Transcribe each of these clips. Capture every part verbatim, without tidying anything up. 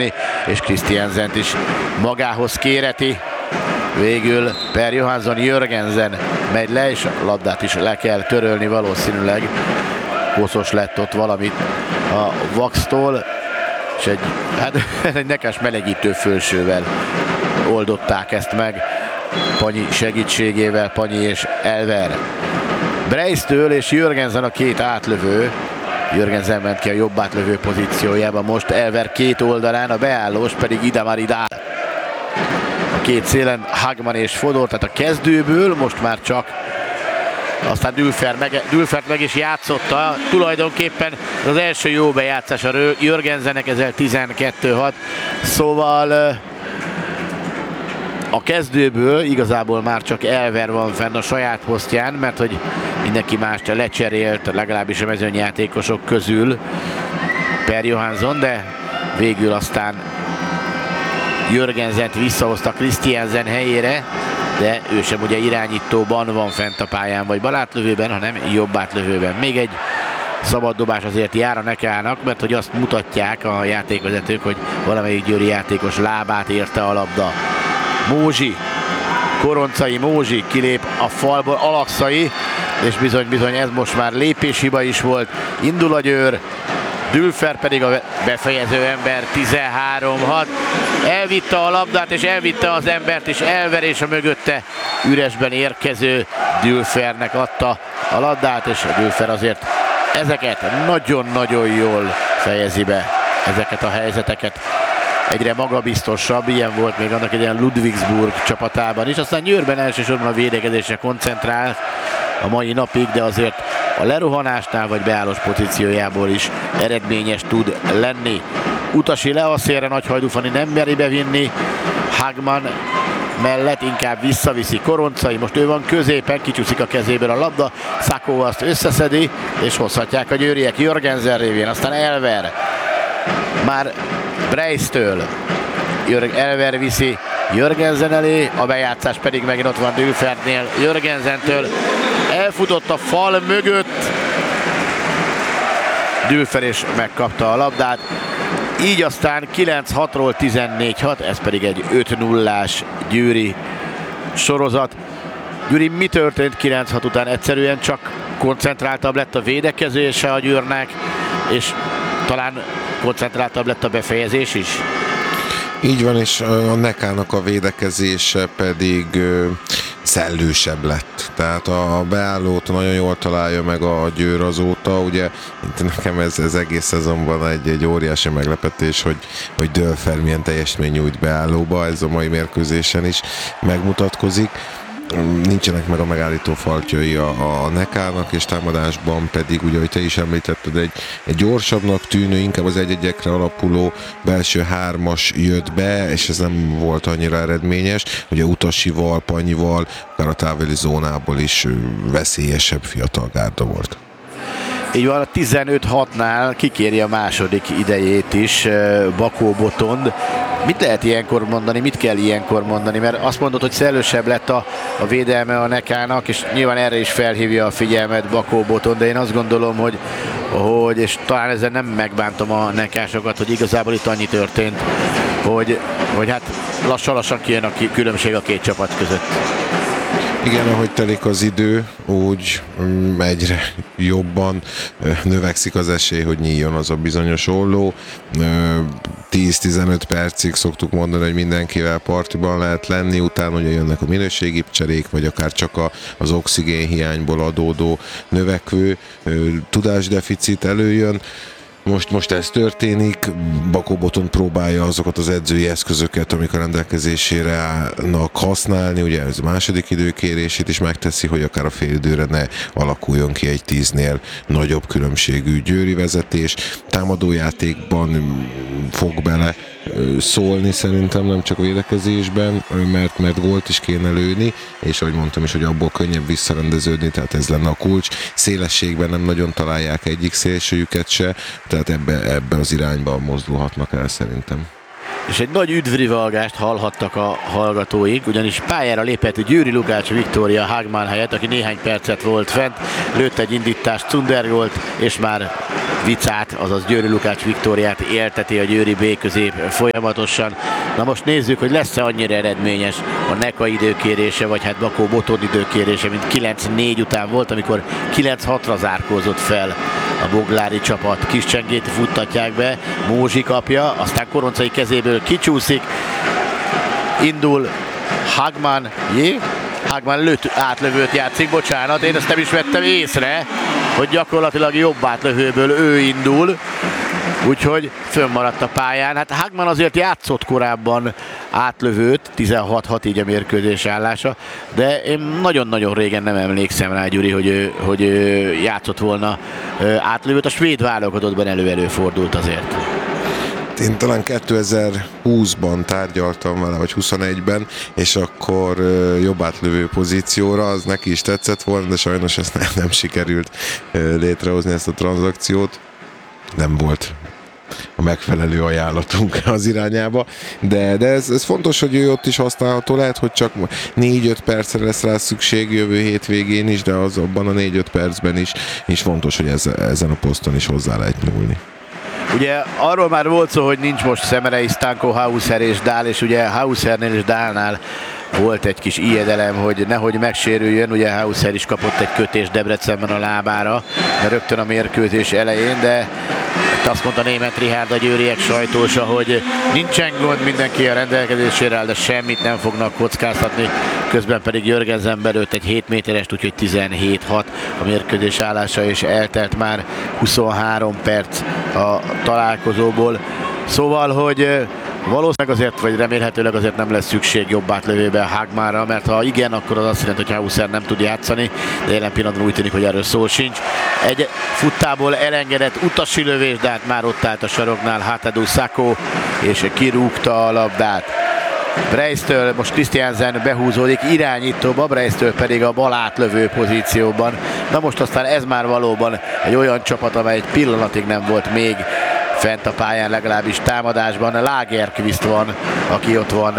dobni, és Christiansent is magához kéreti. Végül Per Johansson Jörgensen megy le, és a labdát is le kell törölni valószínűleg. Koszos lett ott valamit a Vaxtól, és egy, hát, egy nekás melegítő fölsővel oldották ezt meg. Panyi segítségével, Panyi és Elver. Breistől és Jörgensen a két átlövő. Jörgensen ment ki a jobb átlövő pozíciójába, most Elver két oldalán, a beállós pedig Idamari Dál. A két szélen Hagman és Fodor, tehát a kezdőből most már csak, aztán Dülfer meg, Dülfert meg is játszotta, tulajdonképpen az első jó bejátszás a Jörgensennek, ezzel tizenkettő hat, szóval a kezdőből igazából már csak Elver van fenn a saját posztján, mert hogy mindenki mást lecserélt, legalábbis a mezőnyjátékosok közül Per Johansson, de végül aztán Jörgensent visszahozta Christiansen helyére, de ő sem ugye irányítóban van fent a pályán, vagy balátlövőben, hanem jobb átlövőben. Még egy szabad dobás azért jár a Nekának, mert hogy azt mutatják a játékvezetők, hogy valamelyik győri játékos lábát érte a labda. Mózsi, Koroncai Mózsi kilép a falból, Alakszai, és bizony-bizony ez most már lépéshiba is volt. Indul a Győr, Dülfer pedig a befejező ember, tizenhárom hat. Elvitte a labdát, és elvitte az embert, és Elver és a mögötte üresben érkező Dülfernek adta a labdát, és a Dülfer azért ezeket nagyon-nagyon jól fejezi be, ezeket a helyzeteket. Egyre magabiztosabb, ilyen volt még annak egy ilyen Ludwigsburg csapatában is, aztán Győrben elsősorban a védekezésre koncentrál a mai napig, de azért a lerohanásnál vagy beállós pozíciójából is eredményes tud lenni. Utasi le a szélre, Nagyhajdú Fani nem meri bevinni, Hagman mellett inkább visszaviszi Koroncai, most ő van középen, kicsúszik a kezéből a labda, Szakó azt összeszedi, és hozhatják a győriek Jörgensen révén, aztán Elver, már Breistől, Elver viszi Jörgensen elé, a bejátszás pedig megint ott van Dülfertnél, Jörgensentől elfutott a fal mögött, Dülfer is megkapta a labdát, így aztán kilenc hatról tizennégy hat, ez pedig egy öt nullás győri sorozat. Győri, mi történt kilenc hat után? Egyszerűen csak koncentráltabb lett a védekezése a Győrnek, és talán koncentráltabb lett a befejezés is? Így van, és a Nekának a védekezése pedig szellősebb lett. Tehát a beállót nagyon jól találja meg a Győr azóta. Ugye nekem ez, ez egész szezonban egy, egy óriási meglepetés, hogy, hogy Dülfer milyen teljesítmény nyújt beállóba, ez a mai mérkőzésen is megmutatkozik. Nincsenek meg a megállító faltjai a, a Nekának, és támadásban pedig, ugye, hogy te is említetted, egy, egy gyorsabbnak tűnő, inkább az egy-egyekre alapuló belső hármas jött be, és ez nem volt annyira eredményes. Ugye Utasival, Panyival, akár a távoli zónából is veszélyesebb fiatal gárda volt. Így van, a tizenöt hatnál kikéri a második idejét is Bakó Botond. Mit lehet ilyenkor mondani, mit kell ilyenkor mondani? Mert azt mondod, hogy szellősebb lett a, a védelme a Nekának, és nyilván erre is felhívja a figyelmet Bakó Botond, de én azt gondolom, hogy, hogy és talán ezzel nem megbántom a nekásokat, hogy igazából itt annyi történt, hogy, hogy hát lassan-lassan kijön a különbség a két csapat között. Igen, ahogy telik az idő, úgy egyre jobban növekszik az esély, hogy nyíljon az a bizonyos olló. tíz-tizenöt percig szoktuk mondani, hogy mindenkivel partiban lehet lenni, utána ugye jönnek a minőségi cserék, vagy akár csak a, az oxigén hiányból adódó növekvő tudásdeficit előjön. Most, most ez történik, Bakó Botond próbálja azokat az edzői eszközöket, amik a rendelkezésére állnak használni, ugye ez a második időkérését is megteszi, hogy akár a félidőre ne alakuljon ki egy tíznél nagyobb különbségű győri vezetés. Támadójátékban fog bele szólni szerintem, nem csak védekezésben, mert, mert gólt is kéne lőni, és ahogy mondtam is, hogy abból könnyebb visszarendeződni, tehát ez lenne a kulcs. Szélességben nem nagyon találják egyik szélsőjüket se, tehát ebbe, ebbe az irányba mozdulhatnak el szerintem. És egy nagy üdvrivalgást hallhattak a hallgatóink, ugyanis pályára lépett Győri Lukács Viktória Hagman helyett, aki néhány percet volt fent, lőtt egy indítást, Cundergolt, és már vicát, azaz Győri Lukács Viktóriát élteti a Győri B közép folyamatosan. Na most nézzük, hogy lesz-e annyira eredményes a Neka időkérése, vagy hát Bakó Botond időkérése, mint kilenc négy után volt, amikor kilenc hatra zárkózott fel a boglári csapat. Kiscsengét futtatják be, Mózsi kapja, aztán Koroncai kezéből kicsúszik, indul Hagman, jé? Hagman lőtt átlövőt játszik, bocsánat, én ezt nem is vettem észre, hogy gyakorlatilag jobb átlövőből ő indul, úgyhogy fönnmaradt a pályán. Hát Hagman azért játszott korábban átlövőt, tizenhat hat így a mérkőzés állása, de én nagyon-nagyon régen nem emlékszem rá, Gyuri, hogy ő, hogy ő játszott volna átlövőt. A svéd válogatottban elő-elő fordult azért. Én talán kétezer-húszban tárgyaltam vele, vagy huszonegyben, és akkor jobb átlövő pozícióra, az neki is tetszett volna, de sajnos ezt nem, nem sikerült létrehozni, ezt a tranzakciót. Nem volt a megfelelő ajánlatunk az irányába, de, de ez, ez fontos, hogy ő ott is használható, lehet, hogy csak négy-öt percre lesz rá szükség jövő hétvégén is, de az abban a négy-öt percben is, is fontos, hogy ez, ezen a poszton is hozzá lehet nyúlni. Ugye arról már volt szó, hogy nincs most Szemerei, Stanko, Hauser és Dál, és ugye Hausernél és Dálnál volt egy kis ijedelem, hogy nehogy megsérüljön, ugye Hauser is kapott egy kötés Debrecenben a lábára, de rögtön a mérkőzés elején, de azt mondta Németh Richárd, a győriek sajtósa, hogy nincsen gond, mindenki a rendelkezésére áll, de semmit nem fognak kockáztatni, közben pedig Jörgensen belőtt egy hét méterest, úgyhogy tizenhét hat a mérkőzés állása, és eltelt már huszonhárom perc a találkozóból. Szóval, hogy valószínűleg azért, vagy remélhetőleg azért nem lesz szükség jobb átlövőbe Hagmanra, mert ha igen, akkor az azt jelenti, hogy Hauser nem tud játszani, de jelen pillanatban úgy tűnik, hogy erről szó sincs. Egy futtából elengedett utasi lövés, de hát már ott állt a saroknál Hatadu Sako, és kirúgta a labdát. Breistől most Christiansen behúzódik irányítóba, Breistől pedig a bal átlövő pozícióban. Na most aztán ez már valóban egy olyan csapat, amely egy pillanatig nem volt még fent a pályán, legalábbis támadásban. Lagerqvist van, aki ott van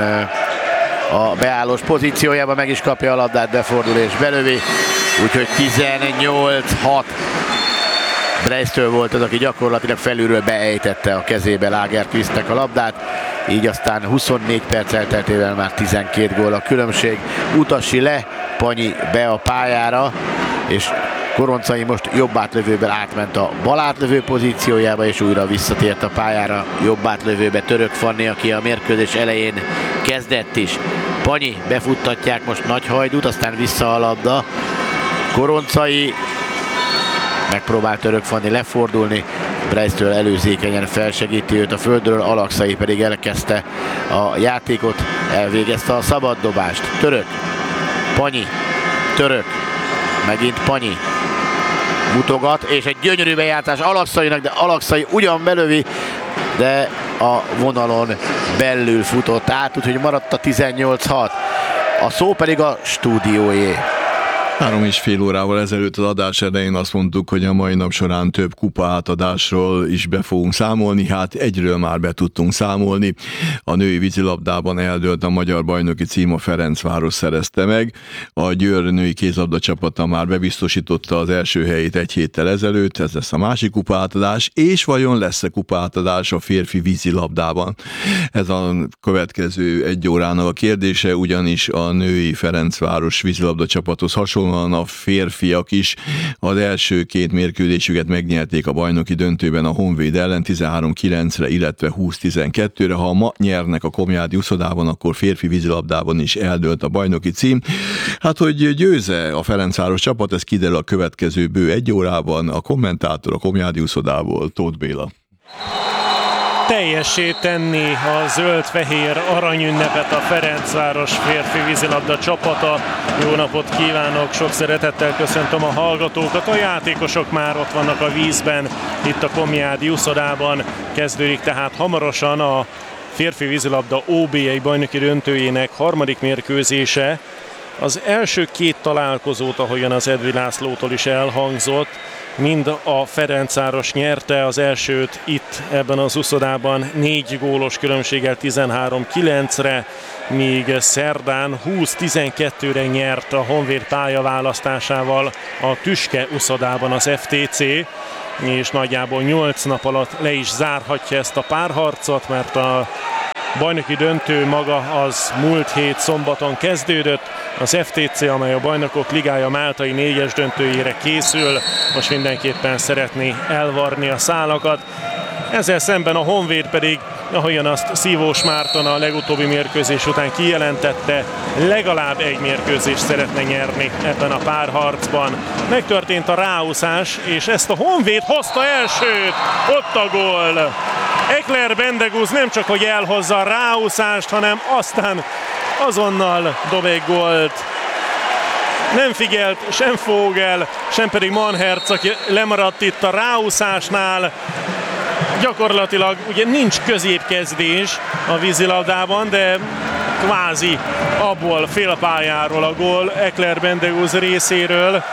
a beállós pozíciójában, meg is kapja a labdát, befordul és belövi. Úgyhogy tizennyolc hat. Breistől volt az, aki gyakorlatilag felülről beejtette a kezébe Lagerqvistnek a labdát. Így aztán huszonnégy perc elteltével már tizenkét gól a különbség. Utasi le, Panyi be a pályára, és Koroncai most jobb átlövőben átment a bal átlövő pozíciójába, és újra visszatért a pályára jobb átlövőbe Török Fanni, aki a mérkőzés elején kezdett is. Panyi befuttatják most Nagyhajdút, aztán vissza a labda. Koroncai megpróbál Török Fanni lefordulni, Breistől előzékenyen felsegíti őt a földről, Alakszai pedig elkezdte a játékot, elvégezte a szabaddobást. Török, Panyi, Török, megint Panyi mutogat, és egy gyönyörű bejátszás Alakszainak, de Alakszai ugyan belövi, de a vonalon belül futott át, úgyhogy maradt a tizennyolc hat. A szó pedig a stúdióé. Három és fél órával ezelőtt az adás elején azt mondtuk, hogy a mai nap során több kupa átadásról is be fogunk számolni, hát egyről már be tudtunk számolni. A női vízilabdában eldőlt a magyar bajnoki cím, a Ferencváros szerezte meg. A Győr női kézlabda csapata már bebiztosította az első helyét egy héttel ezelőtt, ez lesz a másik kupa átadás, és vajon lesz-e kupa átadás a férfi vízilabdában? Ez a következő egy órának a kérdése, ugyanis a női Ferencváros vízilabda csapathoz hasonlóan a férfiak is az első két mérkőzésüket megnyerték a bajnoki döntőben a Honvéd ellen tizenhárom kilencre, illetve húsz tizenkettőre. Ha ma nyernek a Komjádi úszodában, akkor férfi vízilabdában is eldőlt a bajnoki cím. Hát, hogy győze a Ferencváros csapat, ez kiderül a következő bő egy órában. A kommentátor a Komjádi úszodából, Tóth Béla. Teljessé tenni a zöld-fehér aranyünnepet a Ferencváros férfi vízilabda csapata. Jó napot kívánok, sok szeretettel köszöntöm a hallgatókat. A játékosok már ott vannak a vízben, itt a Komjádi úszodában. Kezdődik tehát hamarosan a férfi vízilabda o bé egy bajnoki döntőjének harmadik mérkőzése. Az első két találkozót, ahogyan az Edvi Lászlótól is elhangzott, mind a Ferencváros nyerte, az elsőt itt ebben az úszodában négy gólos különbséggel tizenhárom kilencre, míg szerdán húsz tizenkettőre nyert a Honvéd pályaválasztásával a Tüske úszodában az ef té cé. és nagyjából nyolc nap alatt le is zárhatja ezt a párharcot, mert a bajnoki döntő maga az múlt hét szombaton kezdődött. Az ef té cé, amely a Bajnokok Ligája máltai négyes döntőjére készül, most mindenképpen szeretné elvarni a szálakat. Ezzel szemben a Honvéd pedig, ahogyan azt Szívós Márton a legutóbbi mérkőzés után kijelentette, legalább egy mérkőzést szeretne nyerni ebben a párharcban. Megtörtént a ráúszás, és ezt a Honvéd hozta elsőt, ott a gól. Ekler Bendegúz nem csak hogy elhozza a ráúszást, hanem aztán azonnal dob egy gólt. Nem figyelt sem Vogel, sem pedig Manhertz, aki lemaradt itt a ráúszásnál. Gyakorlatilag ugye nincs középkezdés a vízilabdában, de kvázi abból félpályáról a gól Ekler Bendegúz részéről.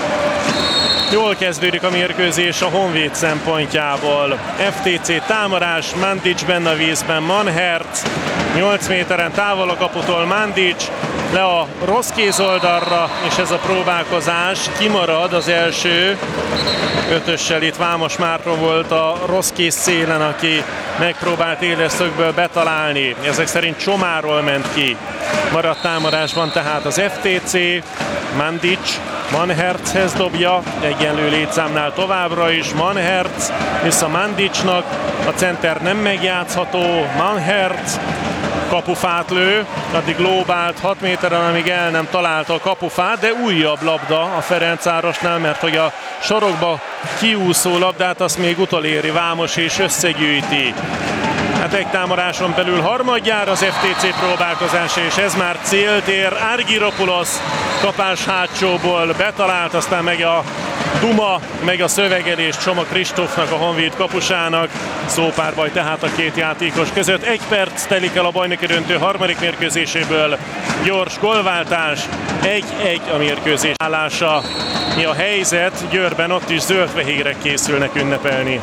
Jól kezdődik a mérkőzés a Honvéd szempontjából. ef té cé támadás, Mandic benne a vízben, Manhertz nyolc méteren távol a kaputól, Mandic le a rossz kézoldalra, és ez a próbálkozás kimarad. Az első ötössel itt Vámos Márton volt a rossz kéz szélen, aki megpróbált éles szögből betalálni. Ezek szerint Csomáról ment ki. Maradt támadásban tehát az ef té cé, Mandic Manhertzhez dobja, egyenlő létszámnál továbbra is, Manhertz vissza Mandicnak, a center nem megjátszható, Manhertz kapufát lő, addig lóbált hat méteren, amíg el nem találta a kapufát, de újabb labda a Ferencvárosnál, mert hogy a sorokba kiúszó labdát azt még utoléri Vámos és összegyűjti. Hát egy támadáson belül harmadjára az ef té cé próbálkozása, és ez már céltér. Argyropoulos kapás hátsóból betalált, aztán meg a duma, meg a szövegelés Csoma Kristófnak, a Honvéd kapusának. Szópárbaj tehát a két játékos között. Egy perc telik el a bajnoki döntő harmadik mérkőzéséből. Gyors gólváltás, egy-egy a mérkőzés állása. Mi a helyzet? Győrben ott is zöld-fehérek készülnek ünnepelni.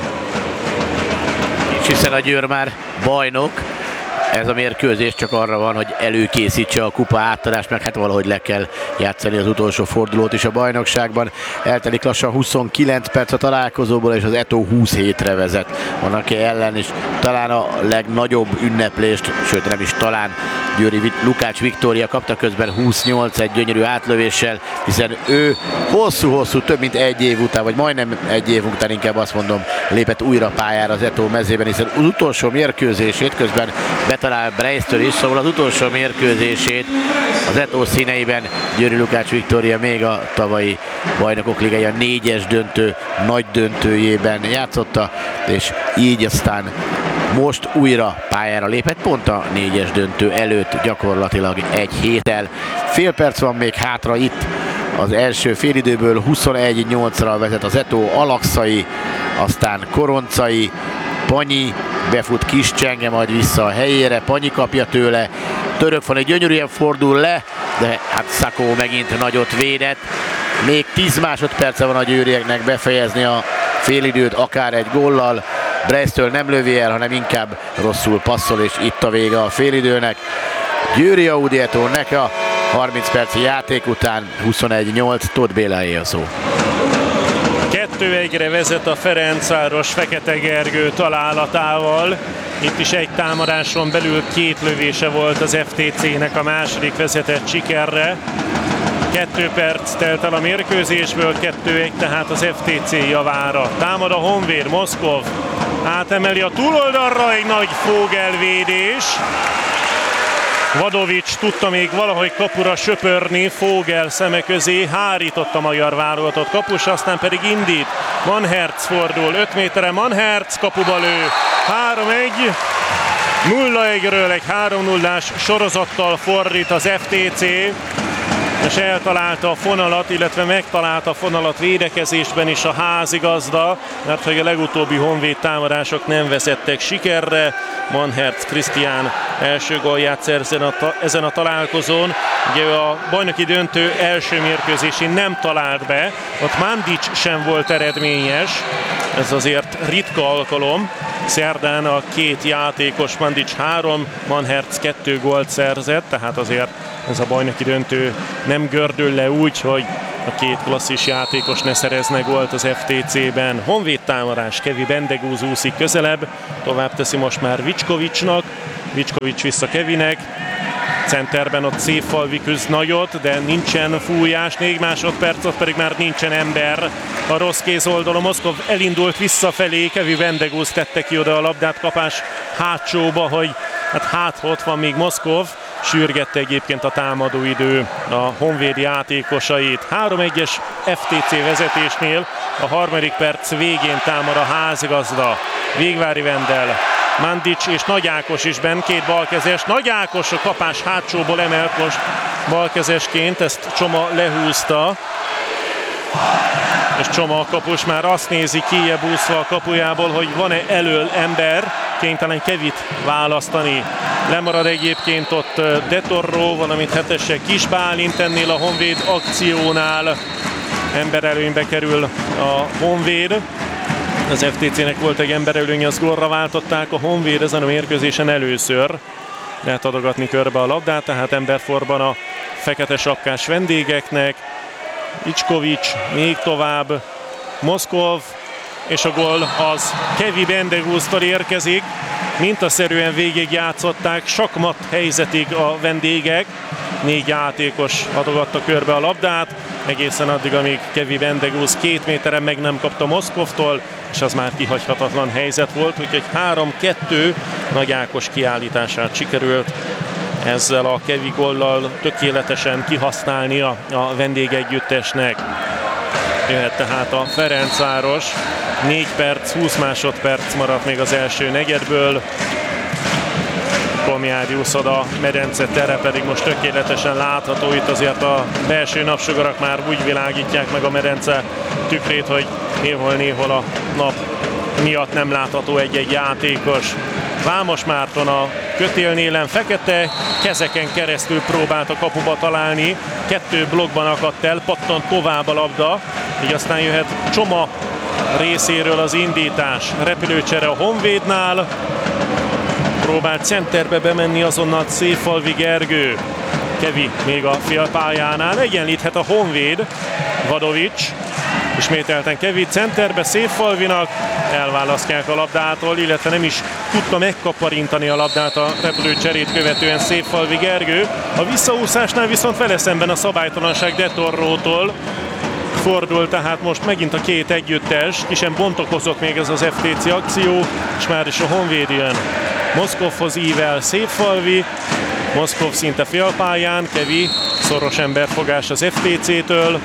Hiszen a Győr már bajnok, ez a mérkőzés csak arra van, hogy előkészítse a kupa átadást, meg hát valahogy le kell játszani az utolsó fordulót is a bajnokságban. Eltelik lassan huszonkilenc perc a találkozóból, és az Eto huszonhétre vezet. Annak ellen is talán a legnagyobb ünneplést, sőt nem is talán, Győri Lukács Viktória kapta közben huszonnyolc egy gyönyörű átlövéssel, hiszen ő hosszú-hosszú, több mint egy év után, vagy majdnem egy év után, inkább azt mondom, lépett újra pályára az Eto mezében, hiszen az utolsó mérkőzését közben betalál Breistől is, szóval az utolsó mérkőzését az Eto színeiben Győri Lukács Viktória még a tavalyi Bajnokok Ligája négyes döntő nagy döntőjében játszotta, és így aztán most újra pályára lépett, pont a négyes döntő előtt gyakorlatilag egy héttel. Fél perc van még hátra itt az első félidőből, huszonegy nyolcra vezet az Eto, Alakszai, aztán Koroncai, Panyi, befut Kiscsenge, majd vissza a helyére, Panyi kapja tőle, Törökfalé gyönyörűen fordul le, de hát Szakó megint nagyot védett. Még tíz másodperce van a győrieknek befejezni a félidőt, akár egy góllal. Breistől nem lövi el, hanem inkább rosszul passzol, és itt a vége a félidőnek. Győri Audi Eto Neka, harminc perci játék után huszonegy nyolc, Tóth Béláé a szó. kettő egyre vezet a Ferencváros Fekete Gergő találatával. Itt is egy támadáson belül két lövése volt az ef té cének, a második vezetett sikerre. Kettő perc telt el a mérkőzésből, kettő egy tehát az ef té cé javára. Támad a Honvéd, Moszkov átemeli a túloldalra, egy nagy Vogel-védés. Vadovics tudta még valahogy kapura söpörni, Vogel szeme közé hárított a magyar válogatott kapus, aztán pedig indít. Manhertz fordul, öt méterre Manhertz kapuba lő, három egy. nulla egyről egy három nullás sorozattal fordít az ef té cé, és eltalálta a fonalat, illetve megtalálta a fonalat védekezésben is a házigazda, mert hogy a legutóbbi Honvéd támadások nem vezettek sikerre. Manhertz Krisztián első gólját szerzen a ta- ezen a találkozón. Ugye a bajnoki döntő első mérkőzésén nem talált be, ott Mandic sem volt eredményes, Ez azért ritka alkalom. Szerdán a két játékos, Mandic három, Manhertz kettő gólt szerzett, tehát azért ez a bajnoki döntő nem gördül le úgy, hogy a két klasszis játékos ne szerezne gólt az ef té cé-ben. Honvéd támadás, Kevi Bendegúz úszik közelebb, tovább teszi most már Vicskovicsnak, Vicskovics vissza Kevinek, centerben ott Széfalvi küzd nagyot, de nincsen fújás, négy másodperc, ott pedig már nincsen ember. A rossz kéz oldalon Moszkov elindult visszafelé, Kevi Bendegúz tette ki oda a labdát kapás hátsóba, hogy hát hát ott van még Moszkov, sürgette egyébként a támadóidő a honvéd játékosait. három egyes ef té cé vezetésnél a harmadik perc végén támad a házigazda. Végvári Vendel, Mandic és Nagy Ákos is benn, két balkezes. Nagy Ákos a kapás hátsóból emelt most balkezesként, ezt Csoma lehúzta. És Csoma a kapus már azt nézi kijebb úszva a kapujából, hogy van-e elől ember, kénytelen Kevit választani. Lemarad egyébként ott De Torro, valamint hetese Kis Bálint ennél a Honvéd akciónál. Emberelőnybe kerül a Honvéd. Az ef té cé-nek volt egy emberelőny, az gólra váltották, a Honvéd ezen a mérkőzésen először lehet adogatni körbe a labdát, tehát emberforban a fekete sapkás vendégeknek. Vicskovics még tovább, Moszkov, és a gól az Kevi Bendegúztól érkezik. Mintaszerűen végigjátszották, sakmat helyzetig a vendégek. Négy játékos adogatta körbe a labdát, egészen addig, amíg Kevi Bendegúz két méteren meg nem kapta Moszkovtól, és az már kihagyhatatlan helyzet volt, úgyhogy három kettő Nagy Ákos kiállítását sikerült ezzel a Kevi góllal tökéletesen kihasználnia a vendégegyüttesnek. Jöhet tehát a Ferencváros, négy perc, húsz másodperc maradt még az első negyedből. Komjádi a medence tere pedig most tökéletesen látható, itt azért a belső napsugarak már úgy világítják meg a medence tükrét, hogy néhol-néhol a nap miatt nem látható egy-egy játékos. Vámos Márton a kötélnélen fekete, kezeken keresztül próbált a kapuba találni, kettő blokkban akadt el, pattant tovább a labda, így aztán jöhet Csoma részéről az indítás. Repülőcsere a Honvédnál, próbált centerbe bemenni azonnal Széfalvi Gergő. Kevi még a félpályánál, egyenlíthet a Honvéd, Vadovics. Ismételten Kevi centerbe Széfalvinak, elválasztják a labdától, illetve nem is tudta megkaparintani a labdát a repülőcserét követően Széfalvi Gergő. A visszaúszásnál viszont vele szemben a szabálytalanság De Torrótól. Fordul tehát most megint a két együttes, ki sem bontakozott még ez az ef té cé akció, és már is a Honvéd jön. Moszkovhoz ível Széfalvi, Moszkov szinte félpályán, Kevi szoros emberfogás az ef té cé-től.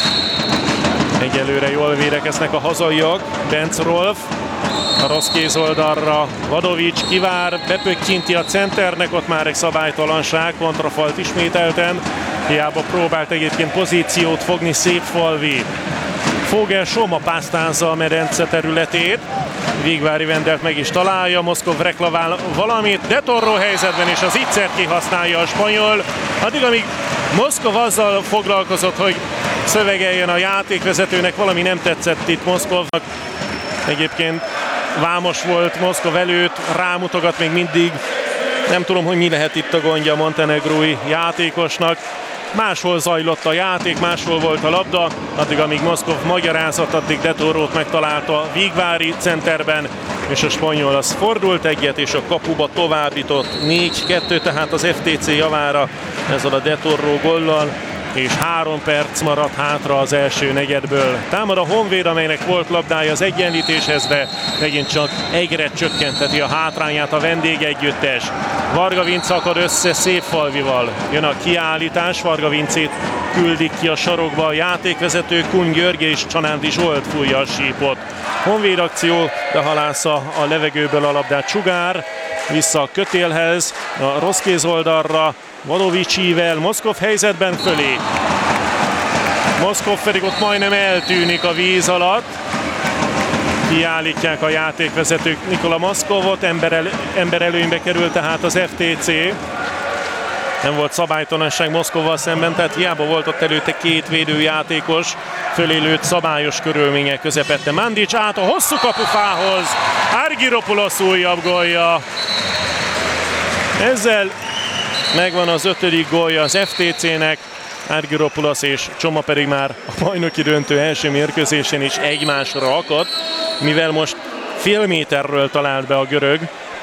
Egyelőre jól védekeznek a hazaiak, Benc Rolf, a rossz kézoldalra Vadovics kivár, bepökkinti a centernek, ott már egy szabálytalanság, kontrafalt ismételten, hiába próbált egyébként pozíciót fogni Széfalvi. Fogel Soma pásztázza a medence területét, Végvári Vendelt meg is találja, Moszkov reklavál valamit, De Torro helyzetben, és az ígyszert kihasználja a spanyol, addig amíg Moszkov azzal foglalkozott, hogy szövegeljen a játékvezetőnek, valami nem tetszett itt Moszkovnak. Egyébként vámos volt Moszkov előtt, rámutogat még mindig. Nem tudom, hogy mi lehet itt a gondja a montenegrói játékosnak. Máshol zajlott a játék, máshol volt a labda, addig amíg Moszkov magyarázott, addig De Torrót megtalálta Végvári centerben, és a spanyol az fordult egyet, és a kapuba továbbított négy kettő, tehát az ef té cé javára ezzel a De Torro gollal, és három perc maradt hátra az első negyedből. Támad a Honvéd, amelynek volt labdája az egyenlítéshez, de megint csak egyre csökkenteti a hátrányát a vendégegyüttes. Varga Vince akad össze Széfalvival. Jön a kiállítás, Varga Vincét küldik ki a sarokba a játékvezető, Kun György és Csanándi Zsolt fújja a sípot. Honvéd akció, de halásza a levegőből a labdát Sugár, vissza a kötélhez, a rossz kézoldalra, Vadovics ível, Moszkov helyzetben fölé. Moszkov pedig ott majdnem eltűnik a víz alatt. Kiállítják a játékvezetők Nikola Moszkovot, ember, el, ember előnybe kerül tehát az ef té cé. nem volt szabálytalanság Moszkóval szemben, tehát hiába volt ott előtte két védőjátékos, fölé lőtt szabályos körülmények közepette. Mandic át a hosszú kapufához, Argyropoulos újabb gólja. Ezzel megvan az ötödik gólja az ef té cének, Argyropoulos és Csoma pedig már a bajnoki döntő első mérkőzésén is egymásra akadt, mivel most fél méterről talált be a görög.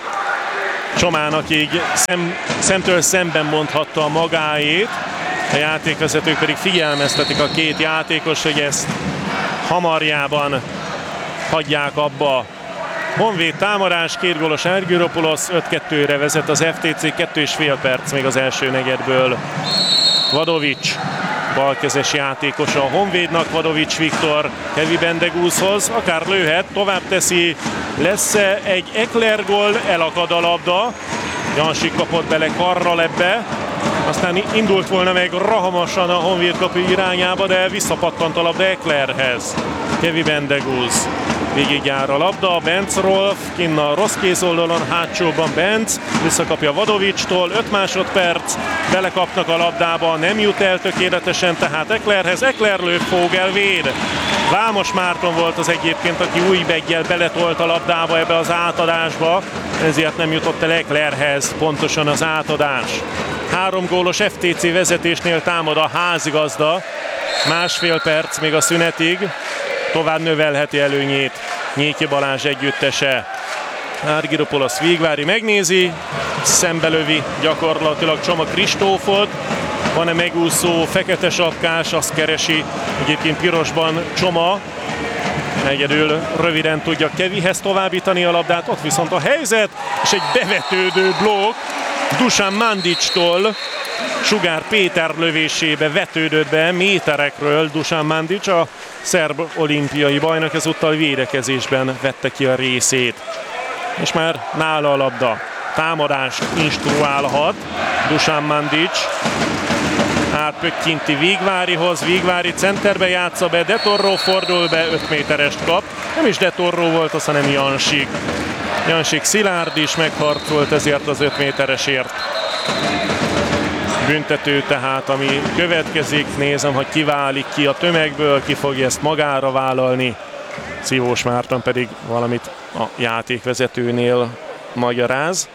Csomának így szem, szemtől szemben mondhatta a magáét, a játékvezetők pedig figyelmeztetik a két játékos, hogy ezt hamarjában hagyják abba. Honvéd támadás, két gólos Argyropoulos, öt kettőre vezet az ef té cé, kettő és fél perc még az első negyedből. Vadovics, balkezes játékos a Honvédnak, Vadovics Viktor Kevin Bendegúzhoz, akár lőhet, tovább teszi, lesz-e egy Ekler gól, elakad a labda, Jansik kapott bele karral ebbe, aztán indult volna meg rahamosan a Honvéd kapu irányába, de visszapattant a labda Eklerhez. Kevin Bendegúz végigjár a labda, Benz Rolf, kinn a rossz kézoldalon, hátsóban Benz, visszakapja Vadovicstól, öt másodperc, belekapnak a labdába, nem jut el tökéletesen, tehát Eklerhez, Ekler lő, Fogel véd. Vámos Márton volt az egyébként, aki új beggyel beletolt a labdába ebbe az átadásba, ezért nem jutott el Eklerhez pontosan az átadás. Három gólos ef té cé vezetésnél támad a házigazda, másfél perc még a szünetig, tovább növelheti előnyét Nyéki Balázs együttese. Argyropoulos Végvári megnézi, szembelövi gyakorlatilag Csoma Kristófot, van-e megúszó fekete sapkás, azt keresi, egyébként pirosban Csoma, egyedül röviden tudja Kevihez továbbítani a labdát, ott viszont a helyzet, és egy bevetődő blokk Dusan Mandicstól, Sugár Péter lövésébe vetődött be méterekről Dusan Mandic, a szerb olimpiai bajnok, ezúttal védekezésben vette ki a részét. És már nála a labda. Támadást instruálhat Dusan Mandic. Átpökkinti Végvárihoz, Végvári centerbe játsza be, De Torro fordul be, öt méterest kap. Nem is De Torro volt az, hanem Jansik. Jansik szilárd is megharcolt ezért az öt méteresért. Büntető tehát, ami következik, nézem, hogy kiválik ki a tömegből, ki fogja ezt magára vállalni. Szivós Márton pedig valamit a játékvezetőnél magyaráz.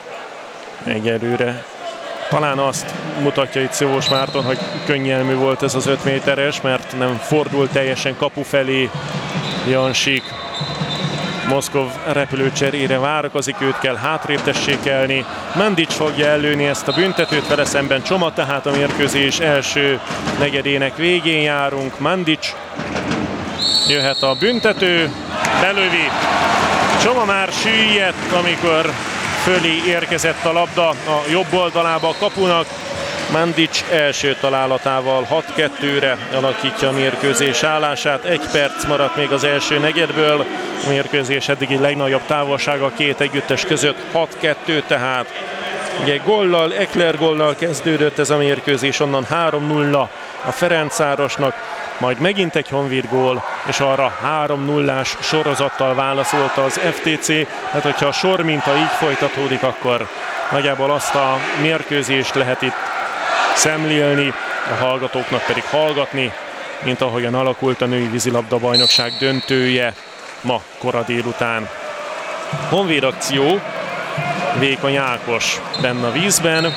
Egyelőre talán azt mutatja itt Szivós Márton, hogy könnyelmű volt ez az öt méteres, mert nem fordult teljesen kapu felé Jansik. Moszkov repülőcserére várakozik, őt kell hátrébb tessékelni. Mandic fogja ellőni ezt a büntetőt, vele szemben Csoma, tehát a mérkőzés első negyedének végén járunk. Mandic, jöhet a büntető, belövi. Csoma már süllyedt, amikor fölé érkezett a labda a jobb oldalába a kapunak. Mandic első találatával hat kettőre alakítja a mérkőzés állását. Egy perc maradt még az első negyedből. A mérkőzés eddigi legnagyobb távolsága a két együttes között, hat kettő tehát. Ugye gollal, Ekler gollal kezdődött ez a mérkőzés, onnan három nulla a Ferencvárosnak, majd megint egy Honvéd gól, és arra három nullás sorozattal válaszolta az ef té cé. Hát hogyha a sorminta így folytatódik, akkor nagyjából azt a mérkőzést lehet itt szemlélni, a hallgatóknak pedig hallgatni, mint ahogyan alakult a női vízilabda bajnokság döntője ma kora délután. Honvéd akció, Vékony Ákos benne a vízben,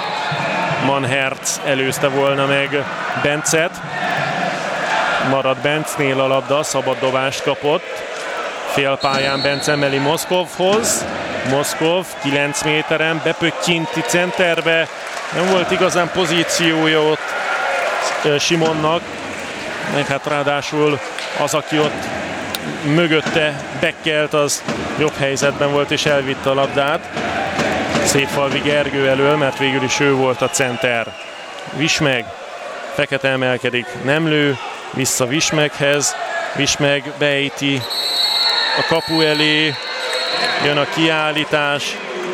Manherz előzte volna meg Bencet, marad Bencnél a labda, szabad dobást kapott, félpályán Bence emeli Moszkovhoz, Moszkov kilenc méteren bepökkinti centerbe, nem volt igazán pozíciója ott Simonnak, meg hát ráadásul az, aki ott mögötte bekkelt, az jobb helyzetben volt és elvitte a labdát Szétfalvi Gergő elől, mert végül is ő volt a center. Vismeg, fekete emelkedik, nem lő, vissza Vismeghez, Vismeg beejti a kapu elé, jön a kiállítás,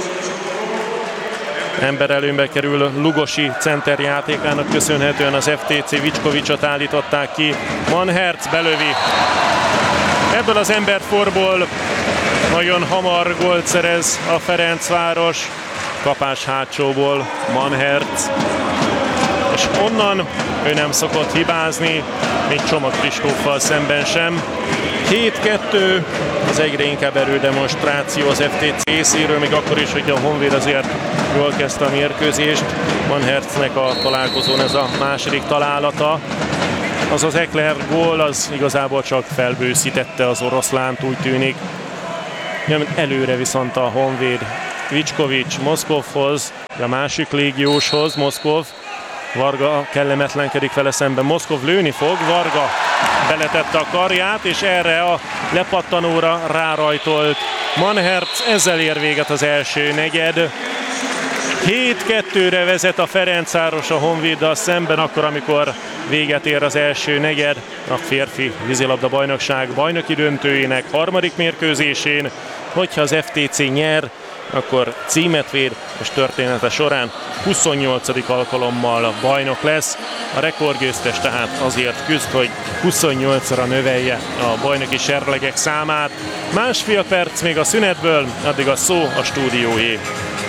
emberelőnybe kerül Lugosi center játékának köszönhetően az ef té cé, Vicskovicsot állították ki, Manherz belövi. Ebből az emberforból nagyon hamar gólt szerez a Ferencváros. kapás hátsóból Manhertz, és onnan ő nem szokott hibázni, még Csoma Kristóffal szemben sem. hét kettő, az egyre inkább erődemonstráció az ef té cé részéről, még akkor is, hogy a Honvéd azért jól kezdte a mérkőzést. Manhertznek a találkozón ez a második találata. Az az Ekler gól, az igazából csak felbőszítette az oroszlánt, úgy tűnik. Előre viszont a Honvéd Vicskovics Moszkovhoz, a másik légióshoz, Moszkov. Varga kellemetlenkedik vele szemben, Moszkov lőni fog, Varga beletette a karját, és erre a lepattanóra rárajtolt Manhertz, ezzel ér véget az első negyed. hét kettőre vezet a Ferencváros a Honvéddal szemben, akkor, amikor véget ér az első negyed a férfi vízilabda bajnokság bajnoki döntőjének harmadik mérkőzésén. Hogyha az ef té cé nyer, akkor címet véd, és története során huszonnyolcadik alkalommal bajnok lesz. A rekordgyőztes tehát azért küzd, hogy huszonnyolcra növelje a bajnoki serlegek számát. Másfél perc még a szünetből, addig a szó a stúdióé.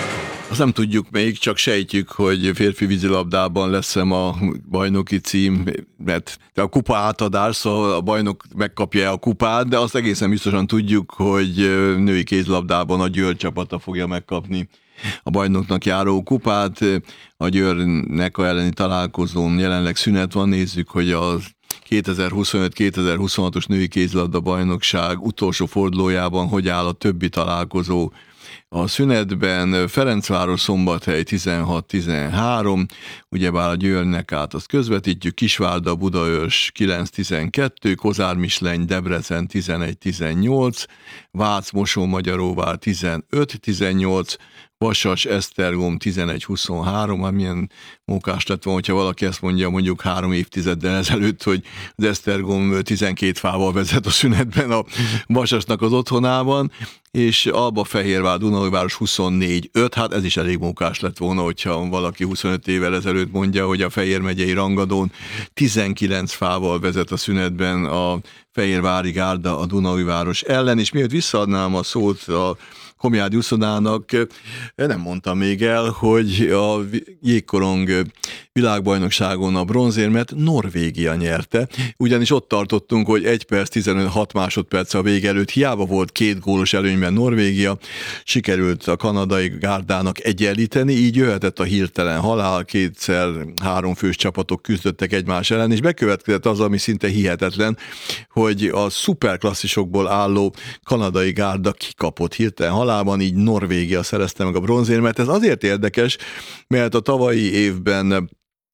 Azt nem tudjuk még, csak sejtjük, hogy férfi vízilabdában lesz-e a bajnoki cím, mert a kupa átadás, szóval a bajnok megkapja a kupát, de azt egészen biztosan tudjuk, hogy női kézlabdában a Győr csapata fogja megkapni a bajnoknak járó kupát. A Győrnek elleni találkozón jelenleg szünet van, nézzük, hogy az kétezer-huszonöt kétezer-huszonhatos női kézlabda bajnokság utolsó fordulójában hogy áll a többi találkozó. A szünetben Ferencváros Szombathely tizenhat tizenhárom, ugyebár a Győrnek át azt közvetítjük, Kisvárda Budaörs kilenc tizenkettő, Kozár Misleny Debrecen tizenegy tizennyolc, Vác Mosonmagyaróvár tizenöt tizennyolc, Vasas Esztergom tizenegy huszonhárom, hát milyen mókás lett volna, hogyha valaki ezt mondja mondjuk három évtizeddel ezelőtt, hogy az Esztergom tizenkét fával vezet a szünetben a Vasasnak az otthonában, és Albafehérvár Dunaújváros huszonnégy öt, hát ez is elég mókás lett volna, hogyha valaki huszonöt évvel ezelőtt mondja, hogy a Fejér megyei rangadón tizenkilenc fával vezet a szünetben a Fehérvári Gárda a Dunaújváros ellen, és miért visszaadnám a szót a Komjádi Uszodának, nem mondtam még el, hogy a jégkorong világbajnokságon a bronzérmet Norvégia nyerte, ugyanis ott tartottunk, hogy egy perc tizenhat másodperc a vége előtt, hiába volt két gólos előnyben Norvégia, sikerült a kanadai gárdának egyenlíteni, így jöhetett a hirtelen halál, kétszer három fős csapatok küzdöttek egymás ellen, és bekövetkezett az, ami szinte hihetetlen, hogy a szuperklasszisokból álló kanadai gárda kikapott hirtelen halálban, így Norvégia szerezte meg a bronzérmet. Ez azért érdekes, mert a tavalyi évben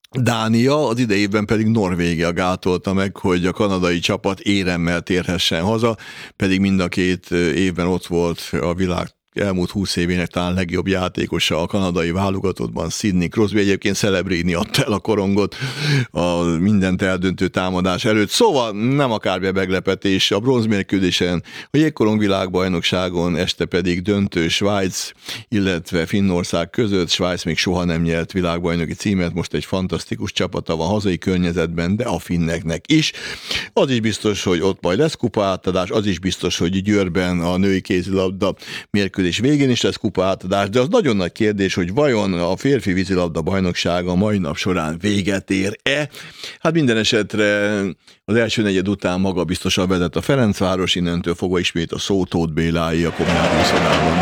Dánia, az idei évben pedig Norvégia gátolta meg, hogy a kanadai csapat éremmel térhessen haza, pedig mind a két évben ott volt a világ elmúlt húsz évének talán legjobb játékosa a kanadai válogatottban, Sidney Crosby, egyébként Celebrini adta el a korongot a mindent eldöntő támadás előtt. Szóval nem akármilyen meglepetés a bronzmérkőzésen, a jégkorong világbajnokságon, este pedig döntő Svájc, illetve Finnország között. Svájc még soha nem nyert világbajnoki címet, most egy fantasztikus csapata van hazai környezetben, de a finneknek is. Az is biztos, hogy ott majd lesz kupa átadás, az is biztos, hogy Győrben a női kézilabda mérkőzés és végén is lesz kupa átadás, de az nagyon nagy kérdés, hogy vajon a férfi vízilabda bajnoksága a mai nap során véget ér-e? Hát minden esetre az első negyed után maga biztosan vezet a Ferencváros, innentől fogva ismét a szó Tóth Bélái a Komjádi Uszodában.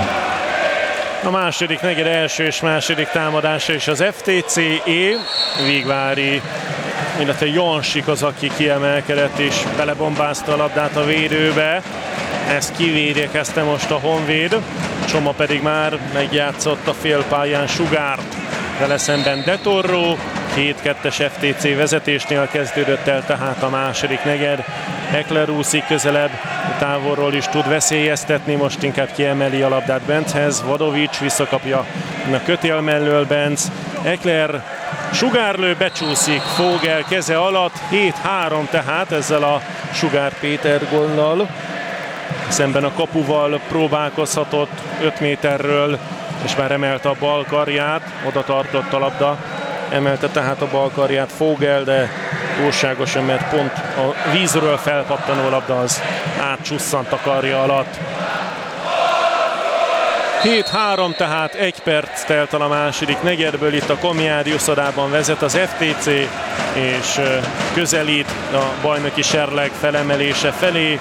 A második negyed első és második támadása is az ef té cé-é, Vigvári, illetve Jansik az, aki kiemelkedett és belebombázta a labdát a védőbe. Ezt kivédekezte most a Honvéd, Csoma pedig már megjátszott a félpályán Sugárt, vele szemben De Torró, két kettes ef té cé vezetésnél kezdődött el tehát a második negyed. Ekler úszik közelebb, távolról is tud veszélyeztetni, most inkább kiemeli a labdát Benchez, Vadovics visszakapja a kötél mellől Benc, Ekler sugárlő, becsúszik Fogel keze alatt, hét három tehát ezzel a Sugár Péter góllal. Szemben a kapuval próbálkozhatott öt méterről, és már emelte a bal karját, oda tartott a labda, emelte tehát a bal karját Fogel, de túlságosan, mert pont a vízről felpattanó labda az átcsusszant a karja alatt. hét három, tehát egy perc telt el a második negyedből. Itt a Komjádi uszodában vezet az ef té cé, és közelít a bajnoki serleg felemelése felé.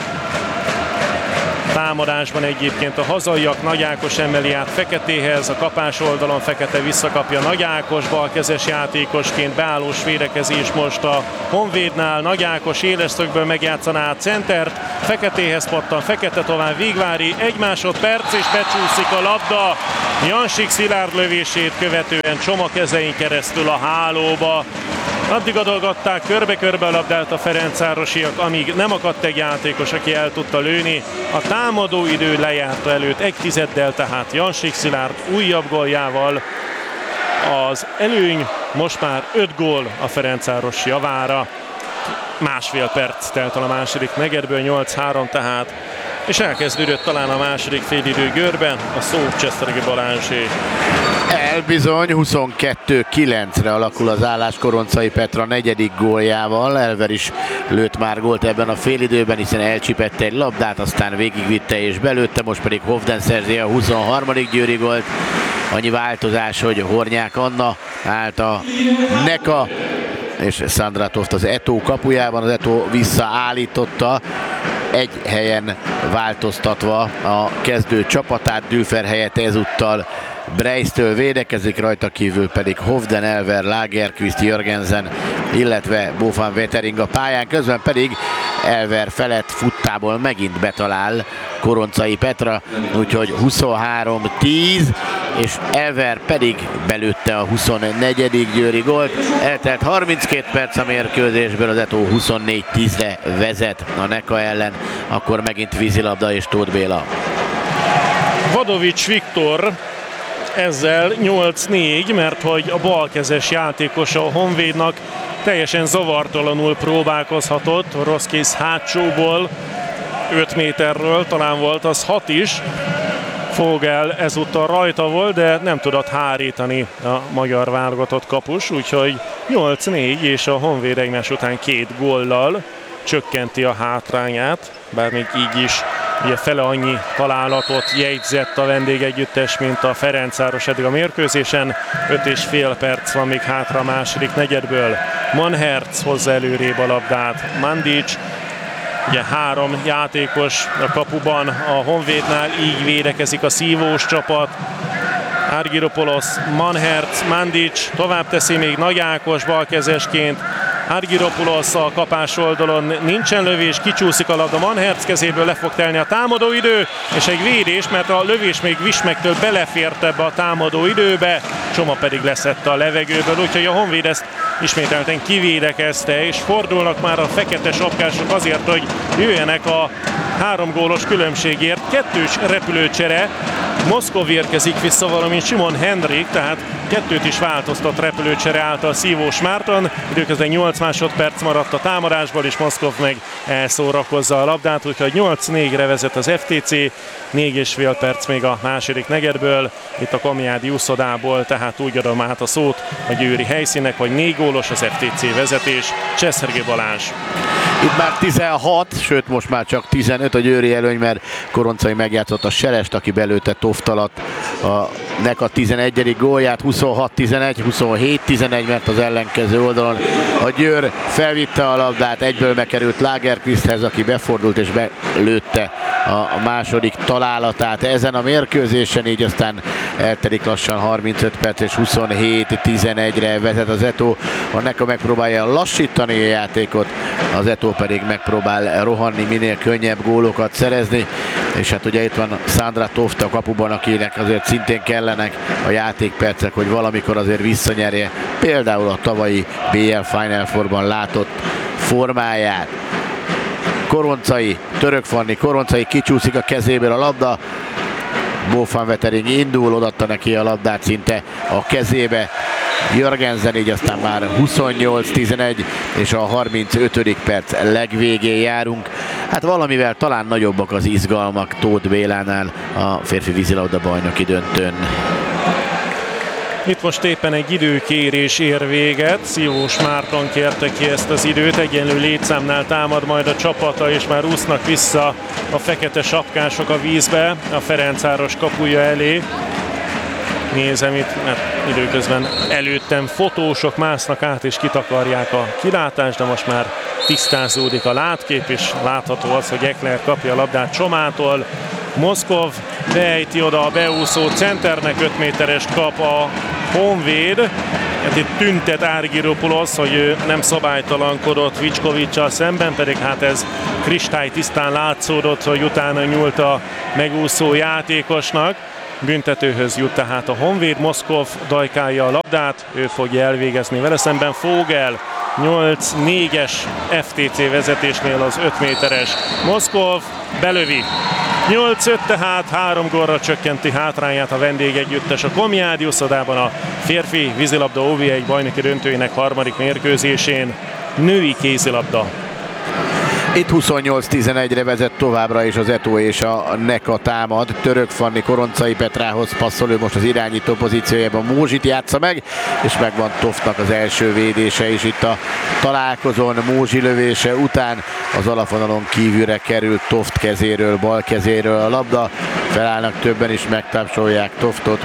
Támadásban egyébként a hazaiak, Nagy Ákos emeli át Feketéhez, a kapás oldalon Fekete visszakapja Nagy Ákos, balkezes játékosként beállós védekezés most a Honvédnál. Nagy Ákos éles szögből megjátszaná a centert, Feketéhez pattan, Fekete tovább Végvári, egy másodperc és becsúszik a labda. Jansik Szilárd lövését követően Csoma kezein keresztül a hálóba. Addig adolgatták körbe-körbe a labdát a ferencvárosiak, amíg nem akadt egy játékos, aki el tudta lőni. A támadó idő lejárta előtt egy tizeddel, tehát Jansik Szilárd újabb góljával az előny most már öt gól a Ferencváros javára. Másfél perc telt el a második negyedből, nyolc három tehát, és elkezdődött talán a második félidő görben, a szó Cseszeregi Balázsé. Elbizony, huszonkettő kilencre alakul az állás Koroncai Petra negyedik góljával. Elver is lőtt már gólt ebben a félidőben, hiszen elcsipette egy labdát, aztán végigvitte és belőtte, most pedig Hovden szerzi a huszonharmadik győri gólt. Annyi változás, hogy Hornyák Anna állt a Neka, és Sandra Toft az Eto kapujában, az Eto visszaállította, egy helyen változtatva a kezdő csapatát, Dülfer helyett ezúttal Breistől védekezik, rajta kívül pedig Hovden, Elver, Lagerqvist, Jörgensen, illetve Bofan Vetering a pályán, közben pedig Elver felett futtából megint betalál Koroncai Petra, úgyhogy huszonhárom tíz, és Elver pedig belőtte a huszonnegyedik győri gólt. Eltelt harminckét perc a mérkőzésből, az Eto huszonnégy tízre vezet a Neka ellen, akkor megint vízilabda és Tóth Béla. Vadovics Viktor ezzel nyolc négy, mert hogy a balkezes játékosa a Honvédnak teljesen zavartalanul próbálkozhatott, rossz kész hátsóból, öt méterről, talán volt az hat is. Fogel ezúttal rajta volt, de nem tudott hárítani a magyar válogatott kapus, úgyhogy nyolc négy, és a Honvéd egymás után két góllal csökkenti a hátrányát, bár még így is ugye fele annyi találatot jegyzett a vendégegyüttes, mint a Ferencváros eddig a mérkőzésen. öt és fél perc van még hátra a második negyedből. Manhertz hozza előrébb a labdát. Mandic, ugye három játékos a kapuban a Honvédnál, így védekezik a szívós csapat. Argyropoulos, Manhertz, Mandic, tovább teszi még Nagy Ákos balkezesként. Argyropoulos a kapás oldalon, nincsen lövés, kicsúszik a labda, Manhertz kezéből le fog telni a támadó idő, és egy védés, mert a lövés még Vismektől belefért ebbe a támadó időbe, Csoma pedig leszette a levegőből, úgyhogy a Honvéd ezt ismételten kivédekezte, és fordulnak már a fekete sapkások azért, hogy jöjjenek a három gólos különbségért. Kettős repülőcsere, Moszkov érkezik vissza, valamint Simon Henrik, tehát kettőt is változtat repülőcsere által Szívós Márton. Időközben nyolc másodperc maradt a támadásból, és Moszkov meg elszórakozza a labdát, úgyhogy nyolc négyre vezet az ef té cé, négy és fél perc még a második negyedből. Itt a Komjádi úszodából, tehát úgy adom át a szót a győri helyszínek, hogy négy gólos az ef té cé vezetés. Cseszeregi Balázs. Itt már tizenhat, sőt most már csak tizenöt a győri előny, mert Koroncai megjátszott a Serest, aki belőtte Toft alatt a Neka tizenegyedik gólját, huszonhat tizenegy, huszonhét tizenegy, mert az ellenkező oldalon a Győr felvitte a labdát, egyből megkerült Lagerqvisthez, aki befordult és belőtte a második találatát ezen a mérkőzésen, így aztán eltelik lassan harmincöt perc, és huszonhét tizenegyre vezet az Eto. A Neka megpróbálja lassítani a játékot, az Eto pedig megpróbál rohanni, minél könnyebb gólokat szerezni, és hát ugye itt van Sandra Toft a kapuban, akinek azért szintén kellenek a játékpercek, hogy valamikor azért visszanyerje például a tavalyi bé el Final Fourban látott formáját. Koroncai, Török Fanni, Koroncai, kicsúszik a kezéből a labda, Bofan Vetering indul, odaadta neki a labdát szinte a kezébe Jörgensen, így aztán már huszonnyolc tizenegy, és a harmincötödik perc legvégén járunk. Hát valamivel talán nagyobbak az izgalmak Tóth Bélánál a férfi vízilabda bajnoki döntőn. Itt most éppen egy időkérés ér véget. Szívós Márton kérte ki ezt az időt, egyenlő létszámnál támad majd a csapata, és már úsznak vissza a fekete sapkások a vízbe, a Ferencváros kapuja elé. Nézem itt, mert időközben előttem fotósok másznak át és kitakarják a kilátást, de most már tisztázódik a látkép, és látható az, hogy Ekler kapja a labdát Csomától. Moszkov beejti oda a beúszó centernek, öt méterest kap a Honvéd. Hát itt tüntet Argyropoulos, hogy ő nem szabálytalankodott Vicskovics-sal szemben, pedig hát ez kristálytisztán látszódott, hogy utána nyúlt a megúszó játékosnak. Büntetőhöz jut tehát a Honvéd, Moszkov dajkálja a labdát, ő fogja elvégezni vele szemben Fogel. nyolc négyes ef té cé vezetésnél az öt méteres Moszkov belövi. nyolc öt, tehát három gólra csökkenti hátrányát a vendégegyüttes a Komjádi uszodában a férfi vízilabda o vé egy bajnoki döntőjének harmadik mérkőzésén. Női kézilabda. Itt huszonnyolc tizenegyre vezet továbbra is az Eto és a Neka támad. Török Fanni Koroncai Petrához passzol, ő most az irányító pozíciójában Mózsit játsza meg, és megvan Toftnak az első védése is itt a találkozón. Mózsi lövése után az alapvonalon kívülre került Toft kezéről, bal kezéről a labda. Felállnak többen is, megtapsolják Toftot,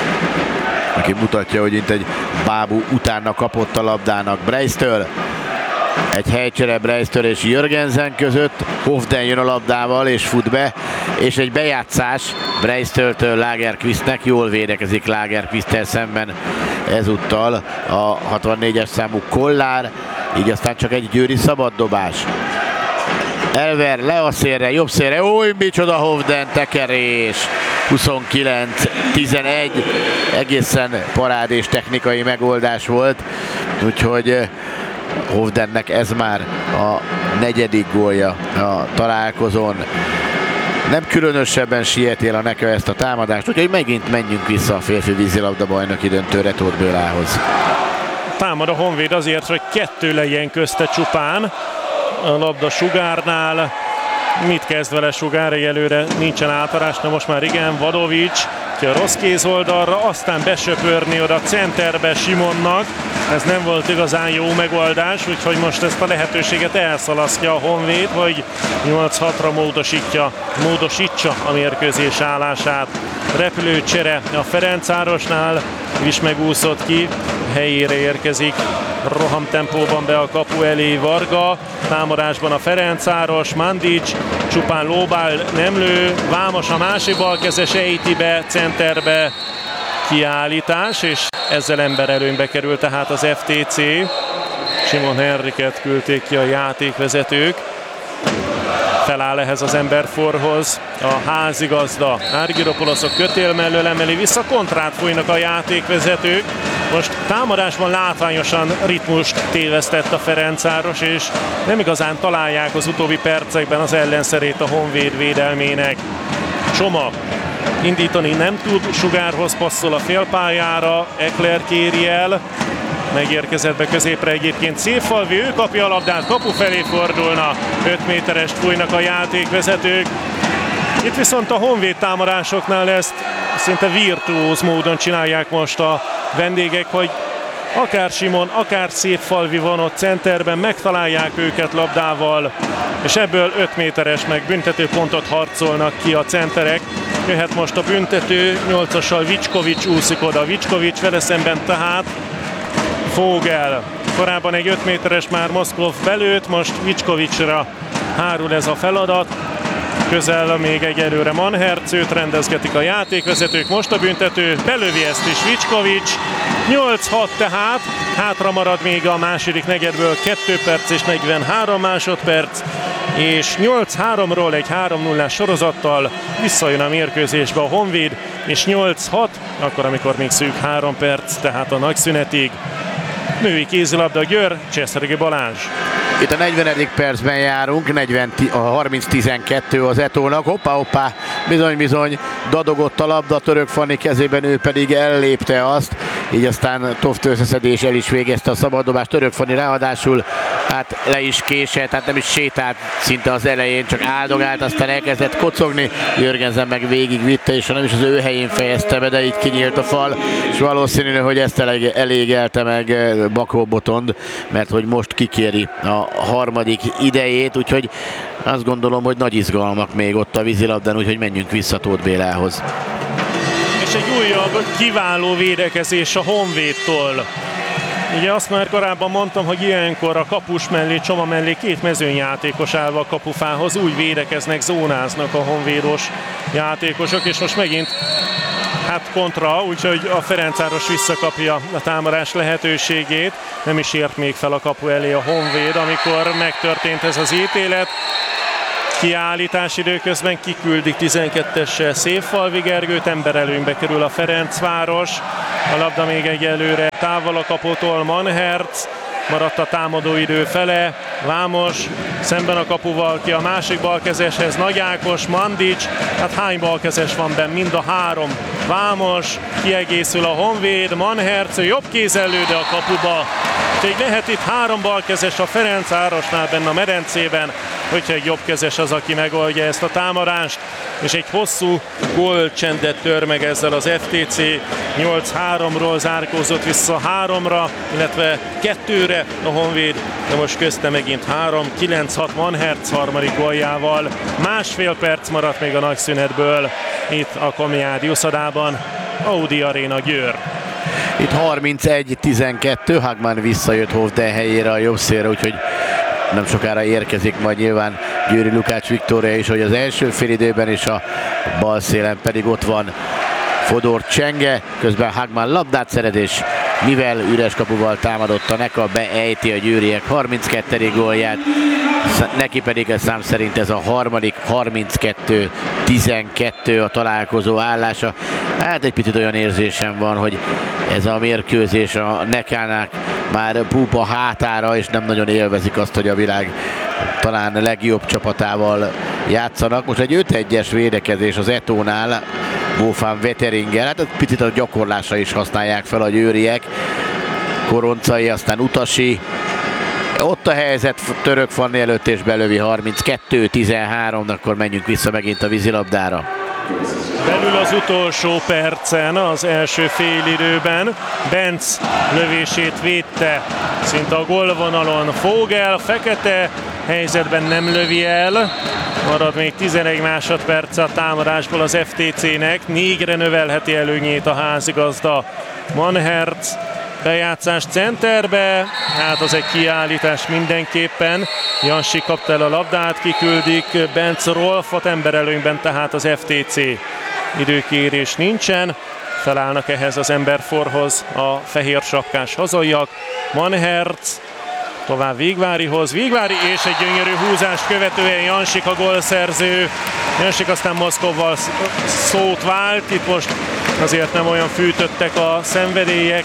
aki mutatja, hogy itt egy bábú utána kapott a labdának Breistől. Egy helycsere Breistől és Jörgensen között, Hofden jön a labdával és fut be, és egy bejátszás Breistől Lagerqvistnek, jól védekezik Lagerqvisttel szemben ezúttal a hatvannégyes számú Kollár, így aztán csak egy győri szabaddobás. Elver le a szélre, jobb szélre, új, micsoda Hofden tekerés! huszonkilenc tizenegy, egészen parádés technikai megoldás volt, úgyhogy Hofdennek ez már a negyedik gólja a találkozón. Nem különösebben sietél a Neka ezt a támadást, úgyhogy megint menjünk vissza a férfi vízilabda bajnoki döntőre Tóth Bélához. Támad a Honvéd azért, hogy kettő legyen közte csupán. A labda Sugárnál. Mit kezd vele Sugár? Egyelőre nincsen átadás, de most már igen, Vadovics ki a rossz kézoldalra, aztán besöpörni oda centerbe Simonnak. Ez nem volt igazán jó megoldás, úgyhogy most ezt a lehetőséget elszalasztja a Honvéd, hogy nyolc hatra módosítja, módosítsa a mérkőzés állását. Repülőcsere a Ferencvárosnál is megúszott ki, helyére érkezik rohamtempóban be a kapu elé Varga, támadásban a Ferencváros, Mandic, csupán lóbál, nem lő, Vámos a másik balkezes ejti be, centerbe, kiállítás, és ezzel emberelőnybe kerül tehát az ef té cé. Simon Henriket küldték ki a játékvezetők. Feláll ehhez az emberforhoz a házigazda. Argyropoulos a kötél mellől emeli vissza, kontrát fújnak a játékvezetők. Most támadásban látványosan ritmust tévesztett a Ferencváros, és nem igazán találják az utóbbi percekben az ellenszerét a Honvéd védelmének. Csoma indítani nem tud, Sugárhoz passzol a félpályára, Ekler kéri el, megérkezett be középre egyébként Szépfalvi, ő kapja a labdát, kapu felé fordulna, öt méterest fújnak a játékvezetők. Itt viszont a Honvéd támadásoknál ezt szinte virtuóz módon csinálják most a vendégek, hogy akár Simon, akár Szépfalvi van ott centerben, megtalálják őket labdával, és ebből öt méteres meg büntetőpontot harcolnak ki a centerek. Jöhet most a büntető, nyolcassal Vicskovics úszik oda, Vicskovics vele szemben tehát Fogel. Korábban egy öt méteres már Moszkov belőtt, most Vicskovicsra hárul ez a feladat. Közel még egyelőre Manherc, őt rendezgetik a játékvezetők, most a büntető, belövi ezt is Vicskovics. nyolc hat tehát, hátra marad még a második negyedből kettő perc és negyvenhárom másodperc, és nyolc háromról egy három nullás sorozattal visszajön a mérkőzésbe a Honvéd, és nyolc hat, akkor amikor még szűk három perc, tehát a nagyszünetig. Női kézilabda Győr, Cseszeregi Balázs. Itt a negyvenedik percben járunk, negyven, a harminc tizenkettő az Etónak. Hoppá, hoppá, bizony, bizony, dadogott a labda Török Fanni kezében, ő pedig ellépte azt. Így aztán Toft összeszedés el is végezte a szabaddobást. Török Fanni ráadásul hát le is késett, hát nem is sétált szinte az elején, csak áldogált, aztán elkezdett kocogni, Jörgensen meg végigvitte, és nem is az ő helyén fejezte be, de így kinyílt a fal, és valószínű, hogy ezt elég, elégelte meg Bakó Botond, mert hogy most kikéri a harmadik idejét, úgyhogy azt gondolom, hogy nagy izgalmak még ott a vízilabdán, úgyhogy menjünk vissza Tóth Bélához. És egy újabb kiváló védekezés a Honvédtól. Ugye azt már korábban mondtam, hogy ilyenkor a kapus mellé, Csoma mellé két mezőnyjátékos állva a kapufához, úgy védekeznek, zónáznak a honvédos játékosok, és most megint hát kontra, úgyhogy a Ferencváros visszakapja a támadás lehetőségét. Nem is ért még fel a kapu elé a Honvéd, amikor megtörtént ez az ítélet. Kiállítás időközben kiküldik tizenkettessel Szépfalvi Gergőt, emberelőnybe kerül a Ferencváros. A labda még egyelőre távol a kaputól, Manherc maradt a támadó idő fele, Vámos szemben a kapuval ki a másik balkezeshez, Nagy Ákos, Mandics, hát hány balkezes van benn? Mind a három. Vámos, kiegészül a Honvéd, Manherc, jobb kézellő, de a kapuba. Úgyhogy lehet itt három balkezes a Ferencvárosnál benne a medencében, hogyha egy jobbkezes az, aki megoldja ezt a támadást, és egy hosszú gólcsendet tör meg ezzel az ef té cé. nyolc háromról zárkózott vissza háromra, illetve kettőre a Honvéd, de most közte megint három, kilenc hat Manherc harmadik góljával. Másfél perc maradt még a nagy szünetből itt a Komjádi uszodában, Audi Arena Győr. Itt harmincegy tizenkettő, Hagman visszajött Hovden helyére a jobb szélre, úgyhogy nem sokára érkezik majd nyilván Győri Lukács Viktória is, hogy az első félidőben, és a bal szélen pedig ott van Fodor Csenge, közben Hagman labdát szeret, és mivel üres kapuval támadott a Neka, beejti a győriek harminckettedik gólját, neki pedig a szám szerint ez a harmadik, harminckettő tizenkettő a találkozó állása. Hát egy picit olyan érzésem van, hogy ez a mérkőzés a Nekának már púpa hátára, és nem nagyon élvezik azt, hogy a világ talán legjobb csapatával játszanak. Most egy öt egyes védekezés az Etónál, Bófán Veteringer, hát egy picit a gyakorlásra is használják fel a győriek. Koroncai, aztán Utasi. Ott a helyzet Török Fanni előtt, és belövi harminckettő tizenhárom, akkor menjünk vissza megint a vízilabdára. Belül az utolsó percen, az első félidőben Benc lövését védte szinte a gólvonalon Fogel, Fekete helyzetben nem lövi el. Marad még tizenegy másodperc a támadásból az ef té cének, négyre növelheti előnyét a házigazda. Manherc bejátszás centerbe, hát az egy kiállítás mindenképpen. Jansi kapta el a labdát, kiküldik Benc Rolfot, emberelőnyben tehát az ef té cé. Időkérés nincsen, felállnak ehhez az emberforhoz a fehér sapkás hazaiak. Manherc tovább Végvárihoz, Végvári, és egy gyönyörű húzást követően Jansik a gólszerző. Jansik aztán Moszkovval szót vált, itt most azért nem olyan fűtöttek a szenvedélyek.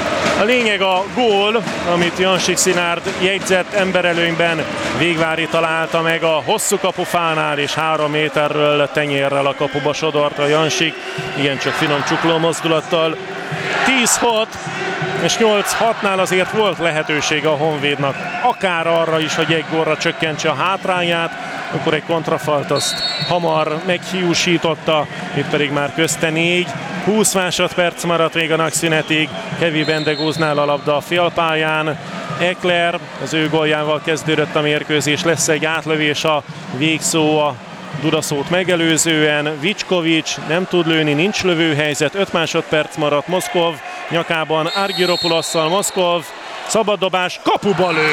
A lényeg a gól, amit Jansik Szilárd jegyzett emberelőnyben, Végvári találta meg a hosszú kapufánál, és három méterről tenyérrel a kapuba sodort a Jansik, igencsak finom csukló mozdulattal. tíz hat és nyolc hatnál azért volt lehetősége a Honvédnak, akár arra is, hogy egy gólra csökkentse a hátrányát, akkor egy kontrafalt azt hamar meghiúsította, itt pedig már közte négy. húsz másodperc maradt még a nagyszünetig, Hevi Bendegúznál a labda a félpályán. Ekler, az ő góljával kezdődött a mérkőzés, lesz egy átlövés a végszó a Dudaszót megelőzően. Vicskovics nem tud lőni, nincs lövőhelyzet, öt másodperc maradt Moszkov nyakában Argyropulosszal. Moszkov, szabaddobás, kapuba lő!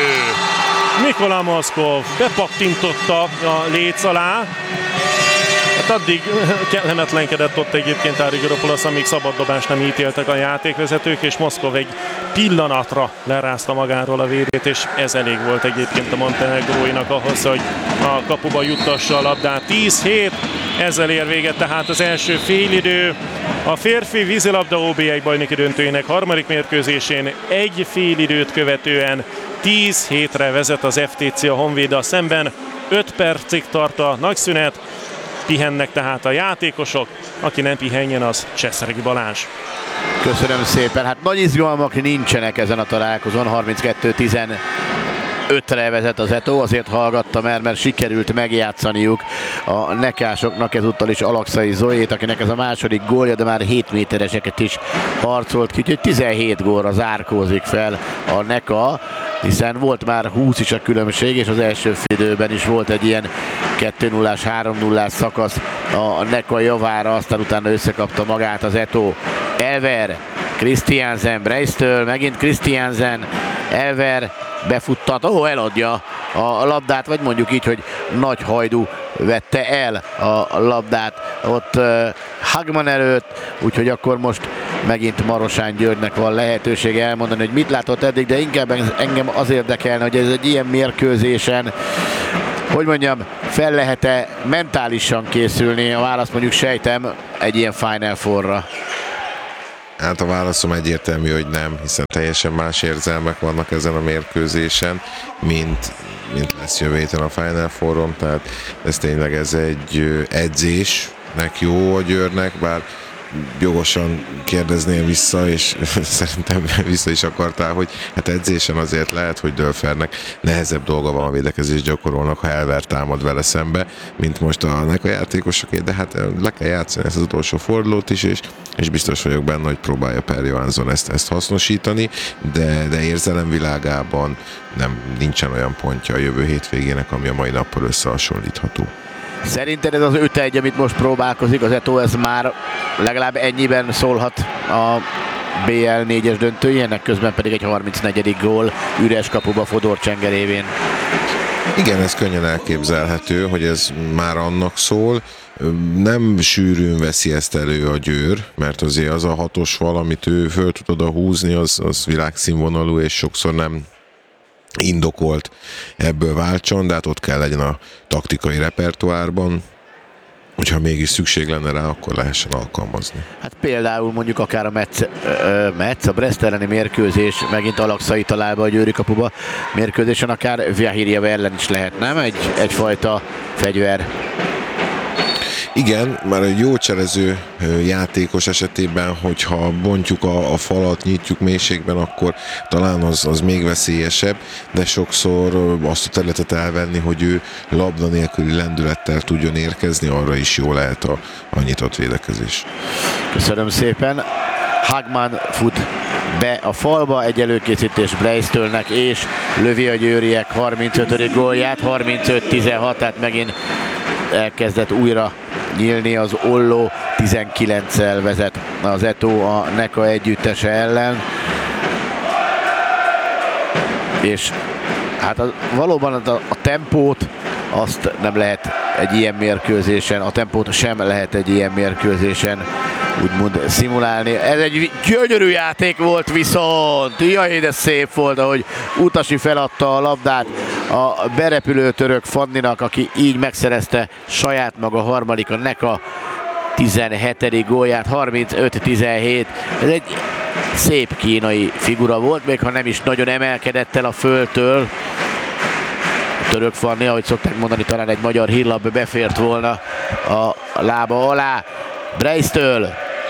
Nikola Moszkov bepaktintotta a léc alá. Hát addig kellemetlenkedett ott egyébként Argyropulosz, amíg szabaddobást nem ítéltek a játékvezetők, és Moszkov egy pillanatra lerázta magáról a védét, és ez elég volt egyébként a montenegróinak ahhoz, hogy a kapuba juttassa a labdát. tíz hét, ezzel ér véget tehát az első félidő. A férfi vízilabda ó bé egy bajnoki döntőjének harmadik mérkőzésén egy félidőt követően tíz hétre vezet az ef té cé a Honvéddal szemben. öt percig tart a nagyszünet, pihennek tehát a játékosok, aki nem pihenjen, az Cseszeregi Balázs. Köszönöm szépen, hát nagy izgalmak nincsenek ezen a találkozón, harminckettő ötre vezet az Eto, azért hallgattam el, mert sikerült megjátszaniuk a nekásoknak ezúttal is Alakszai Zoét, akinek ez a második gólja, de már hét métereseket is harcolt ki, úgyhogy tizenhét gólra zárkózik fel a Neka, hiszen volt már húsz is a különbség, és az első félidőben is volt egy ilyen kettő nullás, három nullás szakasz a Neka javára, aztán utána összekapta magát az Eto. Elver, Christiansen, Breistől, megint Christiansen, Elver befuttat, ó, eladja a labdát, vagy mondjuk így, hogy Nagy Hajdú vette el a labdát ott uh, Hagman előtt, úgyhogy akkor most megint Marosán Györgynek van lehetősége elmondani, hogy mit látott eddig, de inkább engem az érdekelne, hogy ez egy ilyen mérkőzésen, hogy mondjam, fel lehet-e mentálisan készülni, a választ mondjuk sejtem egy ilyen Final Four-ra. Hát a válaszom egyértelmű, hogy nem, hiszen teljesen más érzelmek vannak ezen a mérkőzésen, mint, mint lesz jövő héten a Final Fouron, tehát ez tényleg ez egy edzésnek jó a Győrnek, bár jogosan kérdeznél vissza, és szerintem vissza is akartál, hogy hát edzésen azért lehet, hogy Dölfernek nehezebb dolga van a védekezés gyakorolnak, ha Elver támad vele szembe, mint most a Neka játékosoké, de hát le kell játszani ezt az utolsó fordulót is, és, és biztos vagyok benne, hogy próbálja Per Johansson ezt, ezt hasznosítani, de, de érzelemvilágában nem, nincsen olyan pontja a jövő hétvégének, ami a mai nappal összehasonlítható. Szerinted ez az öt egy, amit most próbálkozik az Eto, ez már legalább ennyiben szólhat a bé el négyes döntőjének, közben pedig egy harmincnegyedik gól üres kapuba Fodor Csenger révén. Igen, ez könnyen elképzelhető, hogy ez már annak szól. Nem sűrűn veszi ezt elő a Győr, mert azért az a hatos fal, amit ő föl tud oda húzni, az, az világszínvonalú, és sokszor nem indokolt ebből váltson, de hát ott kell legyen a taktikai repertoárban, hogyha mégis szükség lenne rá, akkor lehessen alkalmazni. Hát például mondjuk akár a Metz, ö, Metz a Brest elleni mérkőzés, megint Alakszai találba a Győri kapuba mérkőzésen, akár Vyahirjev ellen is lehet, nem? Egy, egyfajta fegyver. Igen, már egy jó cselező játékos esetében, hogyha bontjuk a, a falat, nyitjuk mélységben, akkor talán az, az még veszélyesebb, de sokszor azt a területet elvenni, hogy ő labda nélküli lendülettel tudjon érkezni, arra is jó lehet a, a nyitott védekezés. Köszönöm szépen. Hagman fut be a falba, egy előkészítés Breistölnek, és lövi a győriek harmincötödik gólját, harmincöt tizenhat, tehát megint elkezdett újra nyílni az olló, tizenkilenccel vezet az Eto a Neka együttese ellen. És hát a, valóban a, a tempót azt nem lehet egy ilyen mérkőzésen, a tempót sem lehet egy ilyen mérkőzésen úgymond szimulálni. Ez egy gyönyörű játék volt viszont, jaj, de szép volt, ahogy Utasi feladta a labdát a berepülő török Fanninak, aki így megszerezte saját maga harmadik, a Neka tizenhetedik gólját, harmincöt tizenhét. Ez egy szép kínai figura volt, még ha nem is nagyon emelkedett el a földtől. A török Fanni, ahogy szokták mondani, talán egy magyar hírlapba befért volna a lába alá. Breistől.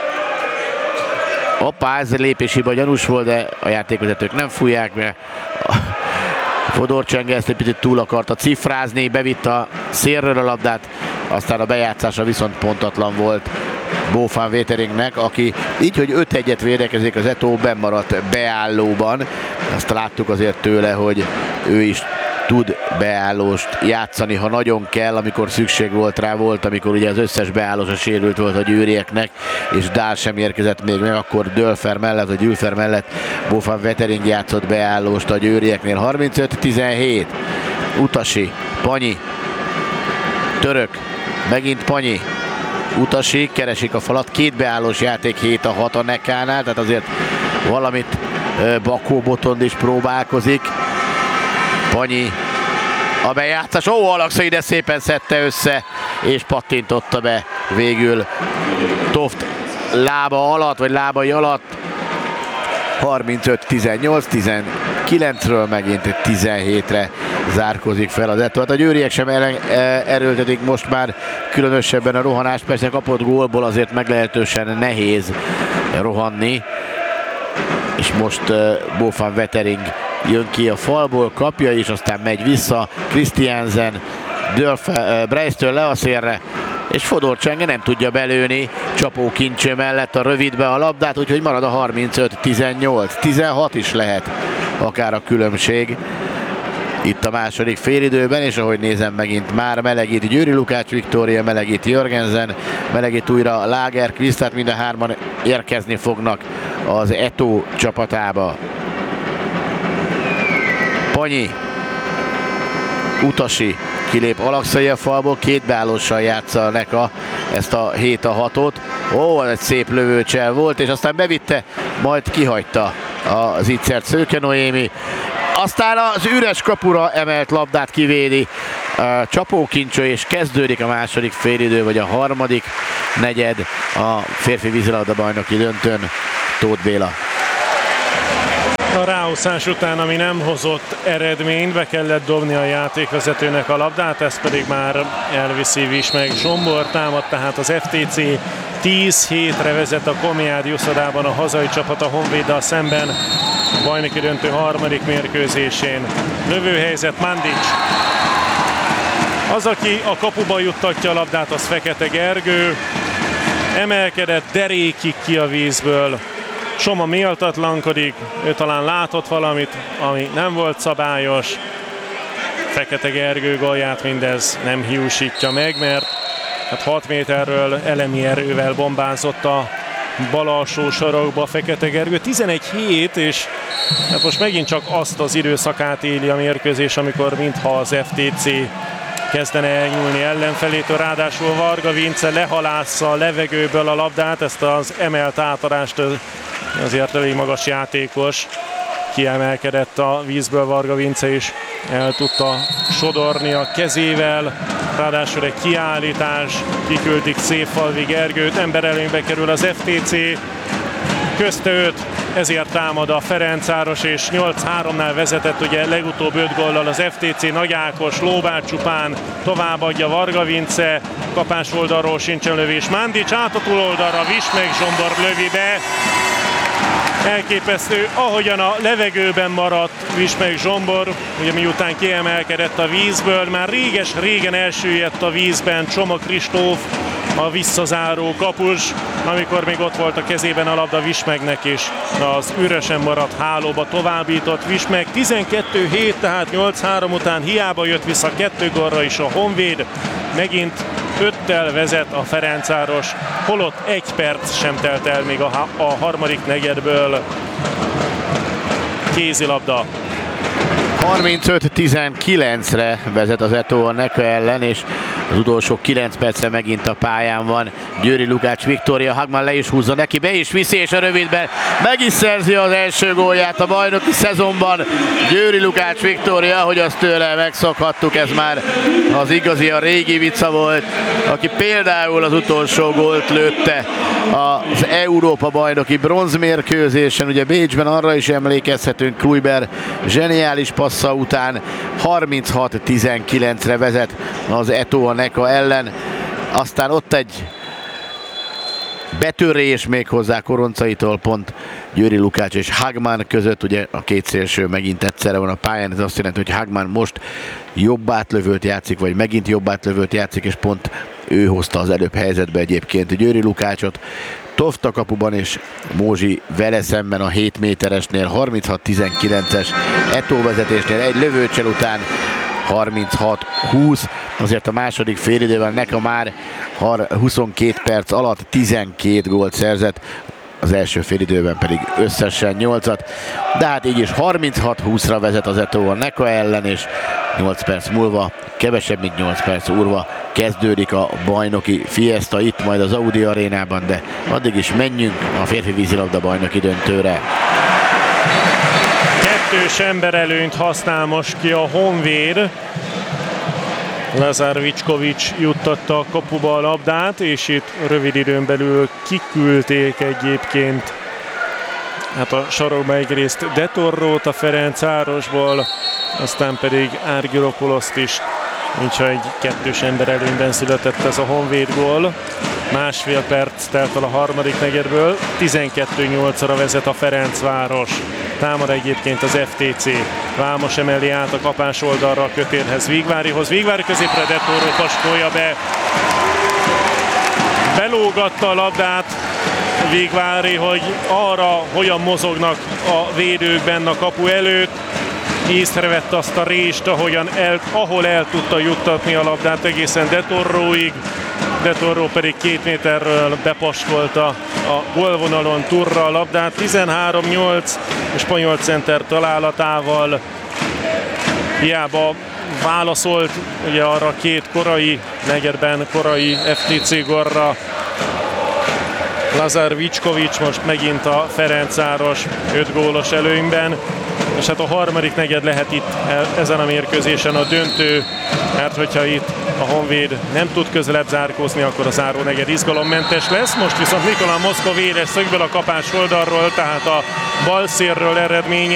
Hoppá, ez lépéshiba gyanús volt, de a játékvezetők nem fújják be. Fodor Csenger ezt egy picit túl akarta cifrázni, bevitt a szélről a labdát, aztán a bejátszása viszont pontatlan volt Bo van Weteringnek, aki így, hogy öt egyet védekezik, az Eto bennmaradt beállóban. Azt láttuk azért tőle, hogy ő is tud beállóst játszani, ha nagyon kell, amikor szükség volt rá, volt, amikor ugye az összes beállós sérült volt a győrieknek, és Dál sem érkezett még meg, akkor Dölfer mellett, vagy Ülfer mellett Bo van Wetering játszott beállóst a győrieknél. harmincöt tizenhét. Utasi, Panyi, török, megint Panyi, Utasi, keresik a falat, két beállós játék, hét a hat a Nekánál, tehát azért valamit Bakó Botond is próbálkozik. Panyi, a bejátszás, ó, Alakszai ide szépen szedte össze, és pattintotta be végül Toft lába alatt, vagy lábai alatt. harmincöt tizennyolc, tizenkilencről megint tizenhétre zárkozik fel az Eto. Hát a győriek sem erőltetik most már különösebben a rohanás, persze kapott gólból azért meglehetősen nehéz rohanni, és most uh, Bo van Wetering jön ki a falból, kapja is, aztán megy vissza. Christiansen Breisztől le a szélre, és Fodor Csenge nem tudja belőni Csapó Kincső mellett a rövidbe a labdát, úgyhogy marad a harmincöt tizennyolc. tizenhat is lehet akár a különbség itt a második félidőben, és ahogy nézem, megint már melegít Győri Lukács Viktória, melegít Jörgensen, melegít újra Lagerqvist, tehát mind a hárman érkezni fognak az Eto csapatába. Panyi, Utasi kilép Alakszai a falból, két beállóssal játsza a Neka ezt a hét a hatot. Ó, ez egy szép lövőcsel volt, és aztán bevitte, majd kihagyta az Itzert Szőke Noémi. Aztán az üres kapura emelt labdát kivédi Csapó Kincső, és kezdődik a második félidő, vagy a harmadik negyed a férfi vízilabda bajnoki döntőn. Tóth Béla. A ráúszás után, ami nem hozott eredményt, be kellett dobni a játékvezetőnek a labdát, ez pedig már elviszi Vismeg Zsombor. Támad tehát az ef té cé, tíz hétre vezet a Komjádi uszodában a hazai csapat a Honvéddal szemben. A bajnoki döntő harmadik mérkőzésén. Lövőhelyzet Mandic. Az, aki a kapuba juttatja a labdát, az Fekete Gergő. Emelkedett derékig ki a vízből. Soma méltatlankodik, ő talán látott valamit, ami nem volt szabályos. Fekete Gergő gólját mindez nem hiúsítja meg, mert hát hat méterről elemi erővel bombázott a bal alsó sarokba Fekete Gergő. tizenegy hét, és hát most megint csak azt az időszakát éli a mérkőzés, amikor mintha az ef té cé kezdene elnyúlni ellenfelétől, ráadásul Varga Vince lehalásza a levegőből a labdát, ezt az emelt átadást azért elég magas játékos, kiemelkedett a vízből Varga Vince is, el tudta sodorni a kezével, ráadásul egy kiállítás, kiküldik Széfalvi Gergőt, emberelőnybe kerül az ef té cé, közte őt, ezért támad a Ferencváros, és nyolc háromnál vezetett ugye legutóbb öt góllal az ef té cé. Nagy Ákos lóbál csupán, továbbadja Varga Vince, kapás oldalról sincsen lövés. Mandic át a túloldalra, Vismeg Zsombor lövi be. Elképesztő, ahogyan a levegőben maradt Vismeg Zsombor, ugye miután kiemelkedett a vízből, már réges-régen elsüllyedt a vízben Csoma Kristóf, a visszazáró kapus, amikor még ott volt a kezében a labda Vismegnek, és az üresen maradt hálóba továbbított Vismeg. tizenkettő hét, tehát nyolc három után hiába jött vissza kettő gólra is a Honvéd, megint öttel vezet a Ferencváros, holott egy perc sem telt el még a, a harmadik negyedből. Kézilabda. harmincöt tizenkilencre vezet az Eto a Neka ellen, és az utolsó kilenc percre megint a pályán van Győri Lukács Viktória. Hagman le is húzza neki, be is viszi, és a rövidben meg is szerzi az első gólját a bajnoki szezonban. Győri Lukács Viktória, ahogy azt tőle megszokhattuk, ez már az igazi, a régi Vica volt, aki például az utolsó gólt lőtte az Európa bajnoki bronzmérkőzésen. Ugye Bécsben arra is emlékezhetünk, Kluiber zseniális passza után harminchat tizenkilencre vezet az Eto a Neka ellen. Aztán ott egy betörés még hozzá Koroncaitól pont Győri Lukács és Hagman között, ugye a két szélső megint egyszerre van a pályán, ez azt jelenti, hogy Hagman most jobb átlövőt játszik, vagy megint jobb átlövőt játszik, és pont ő hozta az előbb helyzetbe egyébként Győri Lukácsot. Tofta kapuban, és Mózsi vele szemben a hét méteresnél harminchat tizenkilences Eto vezetésnél egy lövőcsel után harminchat húsz. Azért a második félidőben Neka már huszonkét perc alatt tizenkét gólt szerzett, az első félidőben pedig összesen nyolcat. De hát így is harminchat húszra vezet az Eto a Neka ellen, és nyolc perc múlva, kevesebb mint nyolc perc múlva kezdődik a bajnoki fiesta itt majd az Audi arénában, de addig is menjünk a férfi vízilabda bajnoki döntőre. Kettős emberelőnyt használ most ki a Honvéd. Lazar Vicskovics juttatta a kapuba a labdát, és itt rövid időn belül kiküldték egyébként hát a sarokba egyrészt De Torrót a Ferencvárosból, aztán pedig Argyropoloszt is úgyhogy kettős ember előnyben született ez a Honvéd gól. Másfél perc telt el a harmadik negyedből, tizenkettő nyolcra vezet a Ferencváros. Támad egyébként az ef té cé. Vámos emeli át a kapás oldalra a kötélhez Vigvárihoz. Vigvári középre, de Torró paskolja be. Belógatta a labdát Vigvári, hogy arra hogyan mozognak a védők benne a kapu előtt. Észrevette azt a rést, ahogyan el, ahol el tudta juttatni a labdát egészen De Torróig. De Torró pedig két méterről bepaskolta a gólvonalon Turra a labdát. tizenhárom nyolc a spanyol center találatával. Hiába válaszolt ugye arra két korai negyedben, korai ef té cé gólra Lazar Vicskovics, most megint a Ferencváros öt gólos előnyben. És hát a harmadik negyed lehet itt ezen a mérkőzésen a döntő, mert hogyha itt a Honvéd nem tud közelebb zárkózni, akkor a záró negyed izgalommentes lesz. Most viszont Nikola Moszkva véres szögből a kapás oldalról, tehát a bal szélről eredménye.